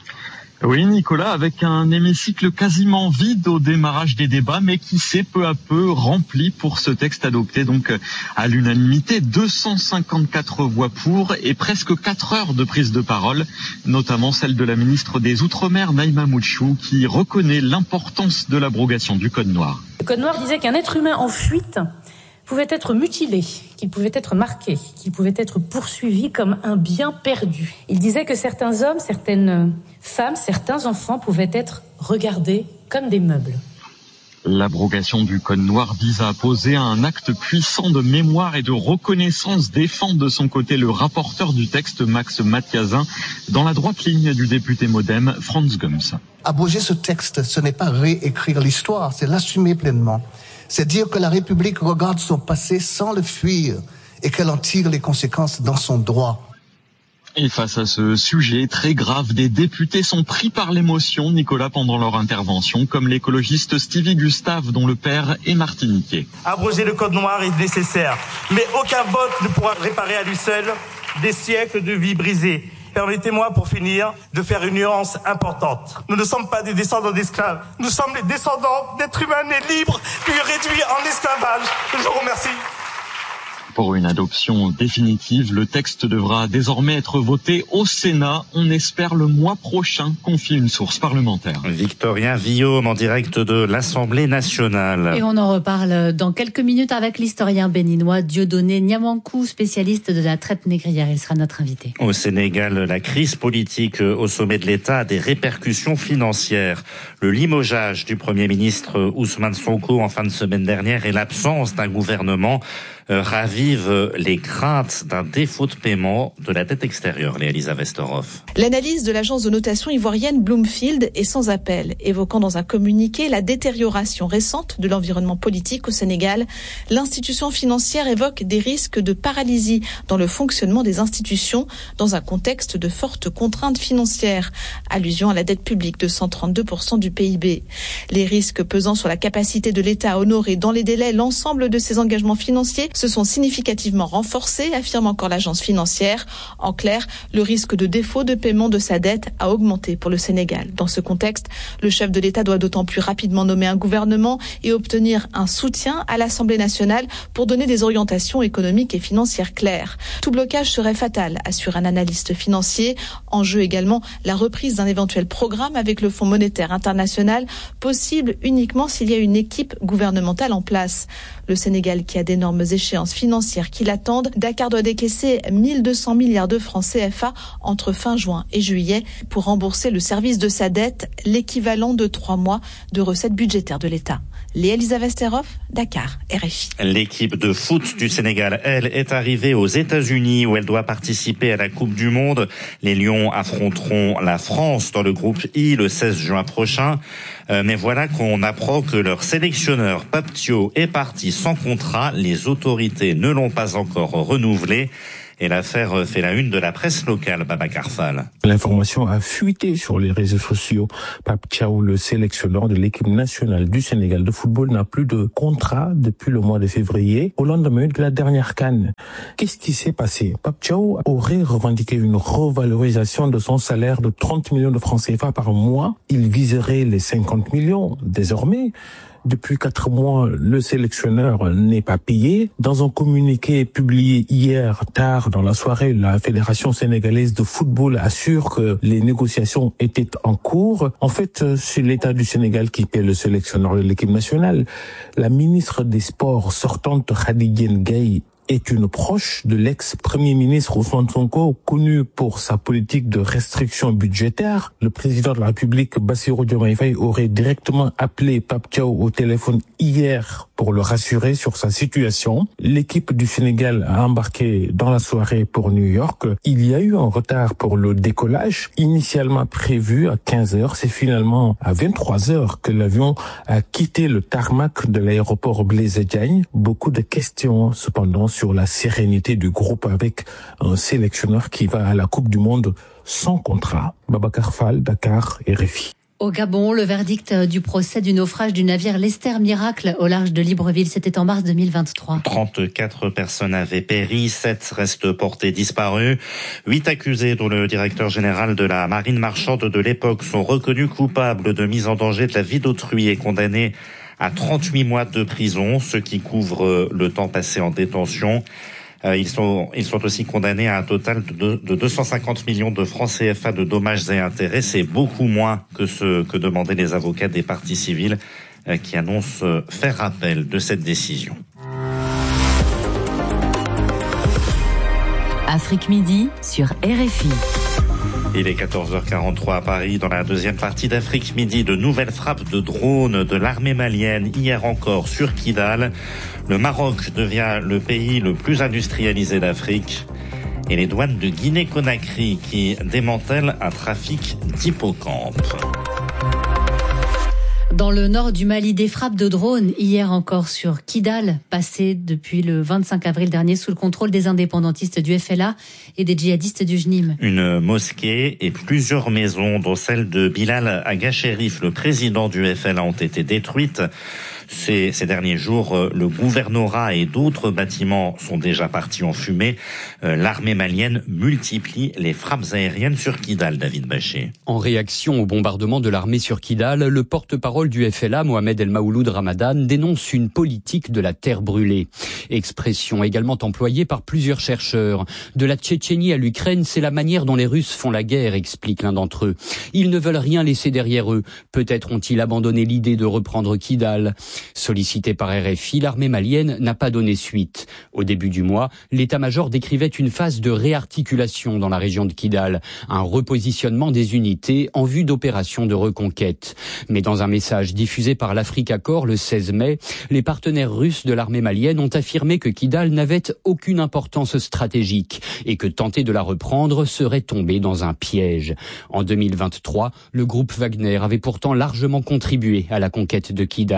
Oui, Nicolas, avec un hémicycle quasiment vide au démarrage des débats, mais qui s'est peu à peu rempli pour ce texte adopté donc à l'unanimité. deux cent cinquante-quatre voix pour et presque quatre heures de prise de parole, notamment celle de la ministre des Outre-mer, Naïma Mouchou, qui reconnaît l'importance de l'abrogation du Code noir. Le Code noir disait qu'un être humain en fuite pouvait être mutilé, qu'il pouvait être marqué, qu'il pouvait être poursuivi comme un bien perdu. Il disait que certains hommes, certaines femmes, certains enfants pouvaient être regardés comme des meubles. L'abrogation du Code noir vise à poser un acte puissant de mémoire et de reconnaissance, défend de son côté le rapporteur du texte, Max Mathiazin, dans la droite ligne du député MoDem, Franz Gums. Abroger ce texte, ce n'est pas réécrire l'histoire, c'est l'assumer pleinement. C'est dire que la République regarde son passé sans le fuir et qu'elle en tire les conséquences dans son droit. Et face à ce sujet très grave, des députés sont pris par l'émotion, Nicolas, pendant leur intervention, comme l'écologiste Stevie Gustave, dont le père est martiniquais. Abroger le Code noir est nécessaire, mais aucun vote ne pourra réparer à lui seul des siècles de vie brisées. Permettez-moi, pour finir, de faire une nuance importante. Nous ne sommes pas des descendants d'esclaves. Nous sommes les descendants d'êtres humains nés libres, puis réduits en esclavage. Je vous remercie. Pour une adoption définitive, le texte devra désormais être voté au Sénat. On espère le mois prochain, confie une source parlementaire. Victorien Villaume en direct de l'Assemblée nationale. Et on en reparle dans quelques minutes avec l'historien béninois Dieudonné Niamankou, spécialiste de la traite négrière. Il sera notre invité. Au Sénégal, la crise politique au sommet de l'État a des répercussions financières. Le limogeage du Premier ministre Ousmane Sonko en fin de semaine dernière et l'absence d'un gouvernement Euh, ravivent les craintes d'un défaut de paiement de la dette extérieure, Léa-Lisa Westerhoff. L'analyse de l'agence de notation ivoirienne Bloomfield est sans appel, évoquant dans un communiqué la détérioration récente de l'environnement politique au Sénégal. L'institution financière évoque des risques de paralysie dans le fonctionnement des institutions dans un contexte de fortes contraintes financières, allusion à la dette publique de cent trente-deux pour cent du P I B. Les risques pesant sur la capacité de l'État à honorer dans les délais l'ensemble de ses engagements financiers se sont significativement renforcées, affirme encore l'agence financière. En clair, le risque de défaut de paiement de sa dette a augmenté pour le Sénégal. Dans ce contexte, le chef de l'État doit d'autant plus rapidement nommer un gouvernement et obtenir un soutien à l'Assemblée nationale pour donner des orientations économiques et financières claires. Tout blocage serait fatal, assure un analyste financier. En jeu également la reprise d'un éventuel programme avec le Fonds monétaire international, possible uniquement s'il y a une équipe gouvernementale en place. Le Sénégal qui a d'énormes échéances financières qui l'attendent, Dakar doit décaisser mille deux cents milliards de francs C F A entre fin juin et juillet pour rembourser le service de sa dette, l'équivalent de trois mois de recettes budgétaires de l'État. Léa Lisa Vesterhoff, Dakar, R F I. L'équipe de foot du Sénégal, elle, est arrivée aux États-Unis où elle doit participer à la Coupe du Monde. Les Lions affronteront la France dans le groupe I le seize juin prochain. Euh, mais voilà qu'on apprend que leur sélectionneur Pape Thiaw est parti sans contrat. Les autorités ne l'ont pas encore renouvelé. Et l'affaire fait la une de la presse locale, Babacar Fall. L'information a fuité sur les réseaux sociaux. Pape Thiaw, le sélectionneur de l'équipe nationale du Sénégal de football, n'a plus de contrat depuis le mois de février, au lendemain de la dernière CAN. Qu'est-ce qui s'est passé? Pape Thiaw aurait revendiqué une revalorisation de son salaire de trente millions de francs C F A par mois. Il viserait les cinquante millions désormais. Depuis quatre mois, le sélectionneur n'est pas payé. Dans un communiqué publié hier tard dans la soirée, la Fédération sénégalaise de football assure que les négociations étaient en cours. En fait, c'est l'État du Sénégal qui paie le sélectionneur de l'équipe nationale. La ministre des Sports sortante, Khady Diène Gaye, est une proche de l'ex-premier ministre Ousmane Sonko, connu pour sa politique de restriction budgétaire. Le président de la République, Bassirou Diomaye Faye, aurait directement appelé Pape Thiaw au téléphone hier pour le rassurer sur sa situation. L'équipe du Sénégal a embarqué dans la soirée pour New York. Il y a eu un retard pour le décollage, initialement prévu à quinze heures. C'est finalement à vingt-trois heures que l'avion a quitté le tarmac de l'aéroport Blaise Diagne. Beaucoup de questions, cependant, sur la sérénité du groupe avec un sélectionneur qui va à la Coupe du Monde sans contrat. Babacar Fall, Dakar, R F I. Au Gabon, le verdict du procès du naufrage du navire l'Esther Miracle au large de Libreville, c'était en mars deux mille vingt-trois. trente-quatre personnes avaient péri, sept restent portées disparues. Huit accusés, dont le directeur général de la marine marchande de l'époque, sont reconnus coupables de mise en danger de la vie d'autrui et condamnés à trente-huit mois de prison, ce qui couvre le temps passé en détention. Euh, ils sont, ils sont aussi condamnés à un total de, de deux cent cinquante millions de francs C F A de dommages et intérêts. C'est beaucoup moins que ce que demandaient les avocats des parties civiles euh, qui annoncent euh, faire appel de cette décision. Afrique Midi sur R F I. Il est quatorze heures quarante-trois à Paris. Dans la deuxième partie d'Afrique Midi, de nouvelles frappes de drones de l'armée malienne hier encore sur Kidal. Le Maroc devient le pays le plus industrialisé d'Afrique. Et les douanes de Guinée-Conakry qui démantèlent un trafic d'hippocampes. Dans le nord du Mali, des frappes de drones hier encore sur Kidal, passées depuis le vingt-cinq avril dernier sous le contrôle des indépendantistes du F L A et des djihadistes du J N I M. Une mosquée et plusieurs maisons, dont celle de Bilal Aga Cherif, le président du F L A, ont été détruites. Ces, ces derniers jours, le gouvernorat et d'autres bâtiments sont déjà partis en fumée. Euh, l'armée malienne multiplie les frappes aériennes sur Kidal, David Bachet. En réaction au bombardement de l'armée sur Kidal, le porte-parole du F L A, Mohamed El Maouloud Ramadan, dénonce une politique de la terre brûlée. Expression également employée par plusieurs chercheurs. De la Tchétchénie à l'Ukraine, c'est la manière dont les Russes font la guerre, explique l'un d'entre eux. Ils ne veulent rien laisser derrière eux. Peut-être ont-ils abandonné l'idée de reprendre Kidal. Sollicité par R F I, l'armée malienne n'a pas donné suite. Au début du mois, l'état-major décrivait une phase de réarticulation dans la région de Kidal, un repositionnement des unités en vue d'opérations de reconquête. Mais dans un message diffusé par l'Africa Corps le seize mai, les partenaires russes de l'armée malienne ont affirmé que Kidal n'avait aucune importance stratégique et que tenter de la reprendre serait tomber dans un piège. En deux mille vingt-trois, le groupe Wagner avait pourtant largement contribué à la conquête de Kidal.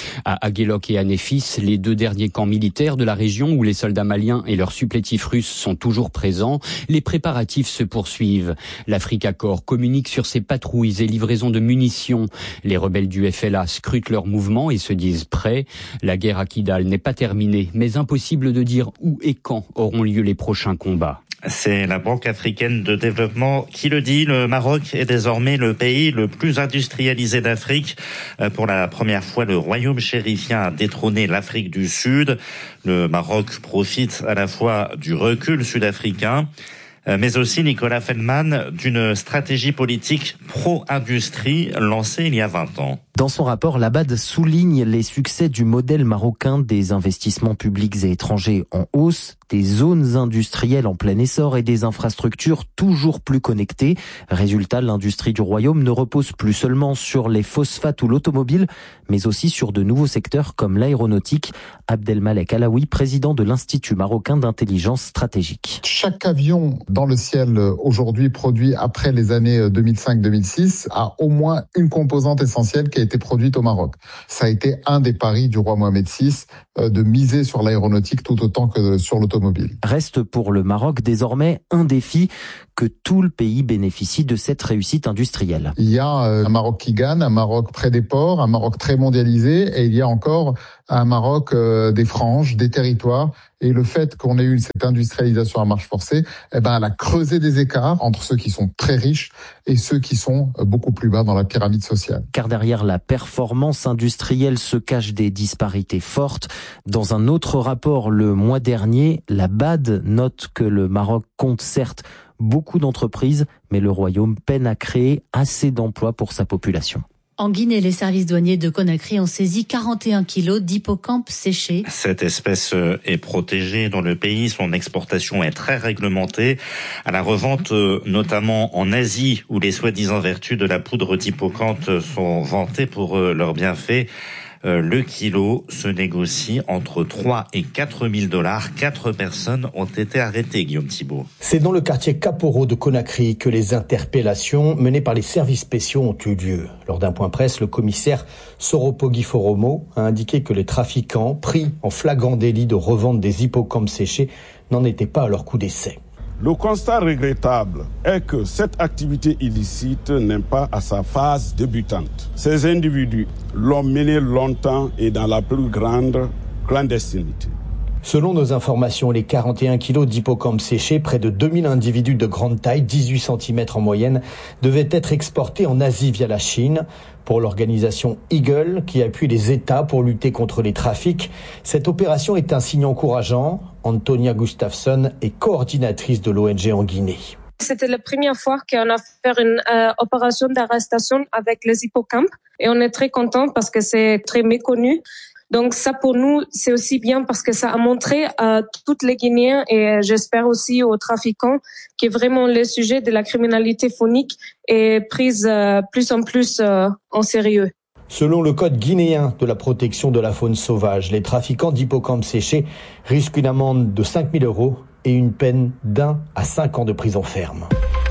À Aguelok et à Néfis, les deux derniers camps militaires de la région où les soldats maliens et leurs supplétifs russes sont toujours présents, les préparatifs se poursuivent. L'Africa Corps communique sur ses patrouilles et livraisons de munitions. Les rebelles du F L A scrutent leurs mouvements et se disent prêts. La guerre à Kidal n'est pas terminée, mais impossible de dire où et quand auront lieu les prochains combats. C'est la Banque africaine de développement qui le dit. Le Maroc est désormais le pays le plus industrialisé d'Afrique. Pour la première fois, le royaume chérifien a détrôné l'Afrique du Sud. Le Maroc profite à la fois du recul sud-africain, mais aussi, Nicolas Feldman, d'une stratégie politique pro-industrie lancée il y a vingt ans. Dans son rapport, l'A B A D souligne les succès du modèle marocain, des investissements publics et étrangers en hausse, des zones industrielles en plein essor et des infrastructures toujours plus connectées. Résultat, l'industrie du royaume ne repose plus seulement sur les phosphates ou l'automobile, mais aussi sur de nouveaux secteurs comme l'aéronautique. Abdelmalek Alaoui, président de l'Institut marocain d'intelligence stratégique. Chaque avion dans le ciel aujourd'hui produit après les années deux mille cinq deux mille six a au moins une composante essentielle qui a été produite au Maroc. Ça a été un des paris du roi Mohamed six de miser sur l'aéronautique tout autant que sur l'automobile. Reste pour le Maroc désormais un défi, que tout le pays bénéficie de cette réussite industrielle. Il y a un Maroc qui gagne, un Maroc près des ports, un Maroc très mondialisé, et il y a encore un Maroc euh, des franges, des territoires. Et le fait qu'on ait eu cette industrialisation à marche forcée, eh ben, elle a creusé des écarts entre ceux qui sont très riches et ceux qui sont beaucoup plus bas dans la pyramide sociale. Car derrière la performance industrielle se cachent des disparités fortes. Dans un autre rapport le mois dernier, la B A D note que le Maroc compte certes beaucoup d'entreprises, mais le royaume peine à créer assez d'emplois pour sa population. En Guinée, les services douaniers de Conakry ont saisi quarante et un kilos d'hippocampe séché. Cette espèce est protégée dans le pays. Son exportation est très réglementée. À la revente, notamment en Asie, où les soi-disant vertus de la poudre d'hippocampe sont vantées pour leurs bienfaits, le kilo se négocie entre trois et quatre mille dollars. Quatre personnes ont été arrêtées, Guillaume Thibault. C'est dans le quartier Kaporo de Conakry que les interpellations menées par les services spéciaux ont eu lieu. Lors d'un point presse, le commissaire Soropogi Foromo a indiqué que les trafiquants, pris en flagrant délit de revente des hippocampes séchés, n'en étaient pas à leur coup d'essai. Le constat regrettable est que cette activité illicite n'est pas à sa phase débutante. Ces individus l'ont menée longtemps et dans la plus grande clandestinité. Selon nos informations, les quarante et un kilos d'hippocampes séchés, près de deux mille individus de grande taille, dix-huit centimètres en moyenne, devaient être exportés en Asie via la Chine. Pour l'organisation Eagle, qui appuie les États pour lutter contre les trafics, cette opération est un signe encourageant. Antonia Gustafsson est coordinatrice de l'O N G en Guinée. C'était la première fois qu'on a fait une euh, opération d'arrestation avec les hippocampes et on est très content parce que c'est très méconnu. Donc ça pour nous c'est aussi bien parce que ça a montré à toutes les Guinéens et j'espère aussi aux trafiquants que vraiment le sujet de la criminalité phonique est prise euh, plus en plus euh, en sérieux. Selon le code guinéen de la protection de la faune sauvage, les trafiquants d'hippocampes séchés risquent une amende de cinq mille euros et une peine d'un à cinq ans de prison ferme.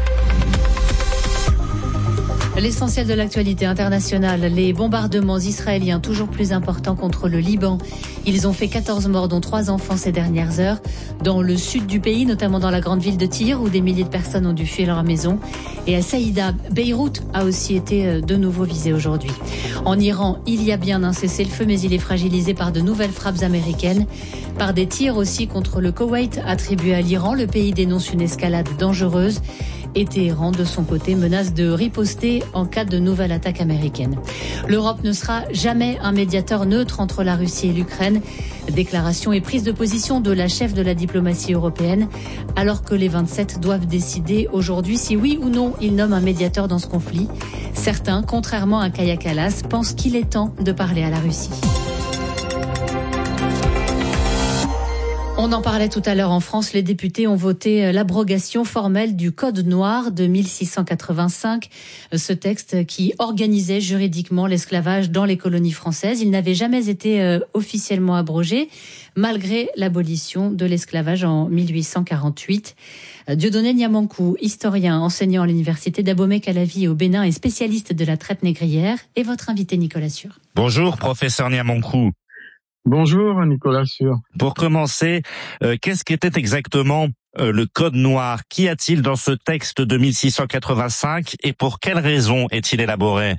L'essentiel de l'actualité internationale, les bombardements israéliens toujours plus importants contre le Liban. Ils ont fait quatorze morts, dont trois enfants ces dernières heures. Dans le sud du pays, notamment dans la grande ville de Tyr, où des milliers de personnes ont dû fuir leur maison. Et à Saïda, Beyrouth a aussi été de nouveau visée aujourd'hui. En Iran, il y a bien un cessez-le-feu, mais il est fragilisé par de nouvelles frappes américaines. Par des tirs aussi contre le Koweït attribué à l'Iran. Le pays dénonce une escalade dangereuse. Et Téhéran, de son côté, menace de riposter en cas de nouvelle attaque américaine. L'Europe ne sera jamais un médiateur neutre entre la Russie et l'Ukraine. Déclaration et prise de position de la chef de la diplomatie européenne, alors que les vingt-sept doivent décider aujourd'hui si oui ou non ils nomment un médiateur dans ce conflit. Certains, contrairement à Kaja Kallas, pensent qu'il est temps de parler à la Russie. On en parlait tout à l'heure en France, les députés ont voté l'abrogation formelle du Code noir de mille six cent quatre-vingt-cinq, ce texte qui organisait juridiquement l'esclavage dans les colonies françaises. Il n'avait jamais été officiellement abrogé, malgré l'abolition de l'esclavage en mille huit cent quarante-huit. Dieudonné Niamankou, historien, enseignant à l'université d'Abomey-Calavi au Bénin et spécialiste de la traite négrière, est votre invité Nicolas Sûr. Bonjour professeur Niamankou. Bonjour Nicolas Sûr. Pour commencer, euh, qu'est-ce qu'était exactement euh, le Code noir? Qu'y a-t-il dans ce texte de mille six cent quatre-vingt-cinq et pour quelles raisons est-il élaboré?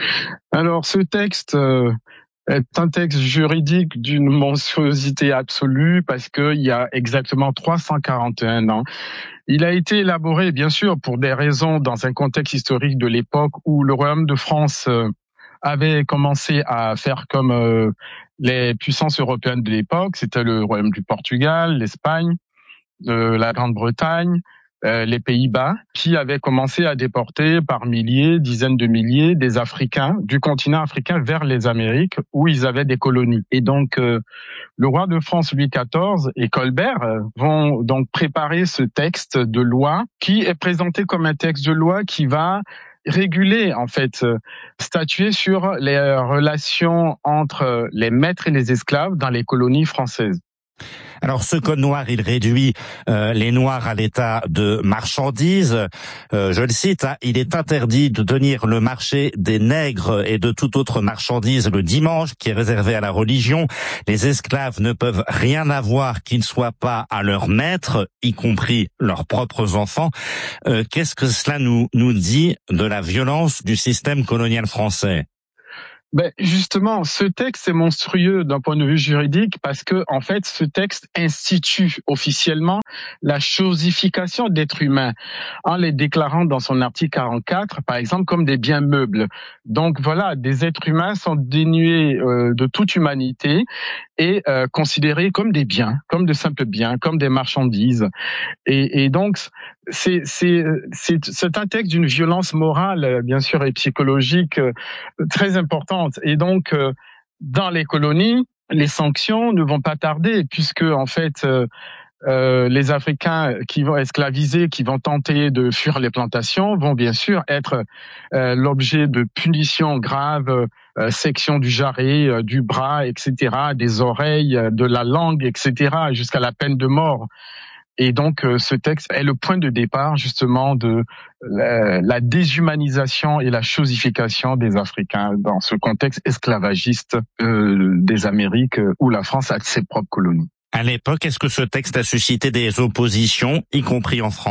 Alors ce texte euh, est un texte juridique d'une monstruosité absolue parce qu'il y a exactement trois cent quarante et un ans. Il a été élaboré bien sûr pour des raisons dans un contexte historique de l'époque où le Royaume de France euh, avait commencé à faire comme euh, les puissances européennes de l'époque, c'était le Royaume du Portugal, l'Espagne, euh, la Grande-Bretagne, euh, les Pays-Bas, qui avaient commencé à déporter par milliers, dizaines de milliers des Africains du continent africain vers les Amériques où ils avaient des colonies. Et donc, euh, le roi de France Louis quatorze et Colbert euh, vont donc préparer ce texte de loi qui est présenté comme un texte de loi qui va réguler, en fait, euh, statuer sur les relations entre les maîtres et les esclaves dans les colonies françaises. Alors ce code noir, il réduit euh, les Noirs à l'état de marchandises. Euh, je le cite, hein, il est interdit de tenir le marché des nègres et de toute autre marchandise le dimanche, qui est réservé à la religion. Les esclaves ne peuvent rien avoir qui ne soit pas à leur maître, y compris leurs propres enfants. Euh, qu'est-ce que cela nous, nous dit de la violence du système colonial français ? Ben justement, ce texte est monstrueux d'un point de vue juridique parce que, en fait, ce texte institue officiellement la chosification d'êtres humains en les déclarant dans son article quarante-quatre, par exemple, comme des biens meubles. Donc voilà, des êtres humains sont dénués euh, de toute humanité et euh, considérés comme des biens, comme de simples biens, comme des marchandises. Et, et donc, c'est, c'est, c'est, c'est un texte d'une violence morale, bien sûr, et psychologique euh, très importante. Et donc, euh, dans les colonies, les sanctions ne vont pas tarder, puisque en fait, euh, euh, les Africains qui vont esclaviser, qui vont tenter de fuir les plantations, vont bien sûr être euh, l'objet de punitions graves, euh, section du jarret, euh, du bras, et cetera, des oreilles, euh, de la langue, et cetera, jusqu'à la peine de mort. Et donc, euh, ce texte est le point de départ, justement, de la, la déshumanisation et la chosification des Africains dans ce contexte esclavagiste euh, des Amériques euh, où la France a ses propres colonies. À l'époque, est-ce que ce texte a suscité des oppositions, y compris en France ?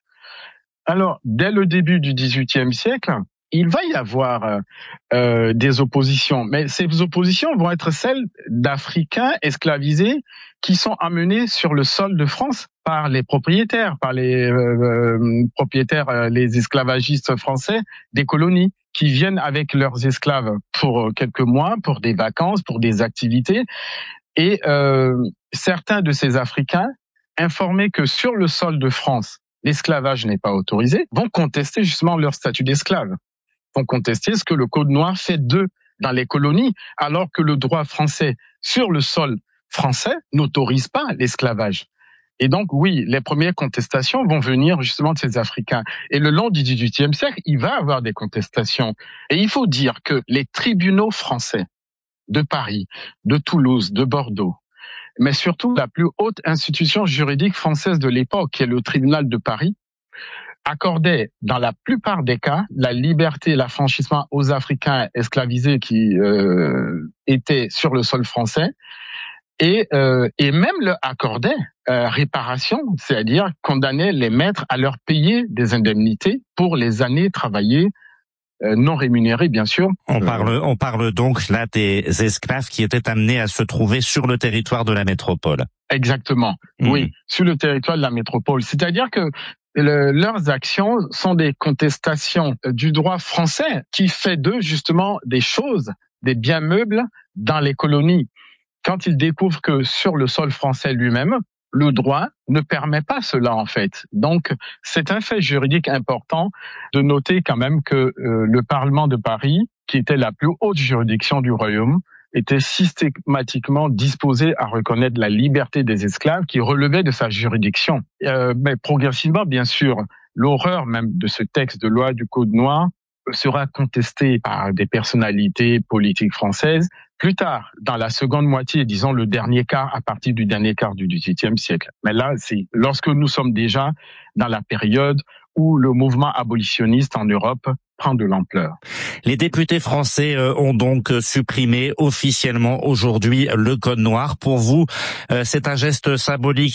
Alors, dès le début du dix-huitième siècle, il va y avoir euh, des oppositions, mais ces oppositions vont être celles d'Africains esclavisés qui sont amenés sur le sol de France par les propriétaires, par les euh, propriétaires, euh, les esclavagistes français des colonies, qui viennent avec leurs esclaves pour quelques mois, pour des vacances, pour des activités. Et euh, certains de ces Africains, informés que sur le sol de France, l'esclavage n'est pas autorisé, vont contester justement leur statut d'esclave. Vont contester ce que le Code noir fait d'eux dans les colonies, alors que le droit français sur le sol français n'autorise pas l'esclavage. Et donc, oui, les premières contestations vont venir justement de ces Africains. Et le long du dix-huitième siècle, il va y avoir des contestations. Et il faut dire que les tribunaux français de Paris, de Toulouse, de Bordeaux, mais surtout la plus haute institution juridique française de l'époque, qui est le tribunal de Paris, accordait dans la plupart des cas la liberté et l'affranchissement aux Africains esclavisés qui euh, étaient sur le sol français et, euh, et même leur accordait euh, réparation, c'est-à-dire condamnait les maîtres à leur payer des indemnités pour les années travaillées Euh, non rémunérés, bien sûr. On parle, on parle donc là des esclaves qui étaient amenés à se trouver sur le territoire de la métropole. Exactement, mmh. Oui, sur le territoire de la métropole. C'est-à-dire que le, leurs actions sont des contestations du droit français qui fait d'eux justement des choses, des biens meubles dans les colonies. Quand ils découvrent que sur le sol français lui-même, le droit ne permet pas cela, en fait. Donc, c'est un fait juridique important de noter quand même que euh, le Parlement de Paris, qui était la plus haute juridiction du Royaume, était systématiquement disposé à reconnaître la liberté des esclaves qui relevait de sa juridiction. Euh, mais progressivement, bien sûr, l'horreur même de ce texte de loi du Code noir sera contestée par des personnalités politiques françaises plus tard, dans la seconde moitié, disons le dernier quart, à partir du dernier quart du dix-huitième siècle. Mais là, c'est lorsque nous sommes déjà dans la période où le mouvement abolitionniste en Europe prend de l'ampleur. Les députés français ont donc supprimé officiellement aujourd'hui le Code noir. Pour vous, c'est un geste symbolique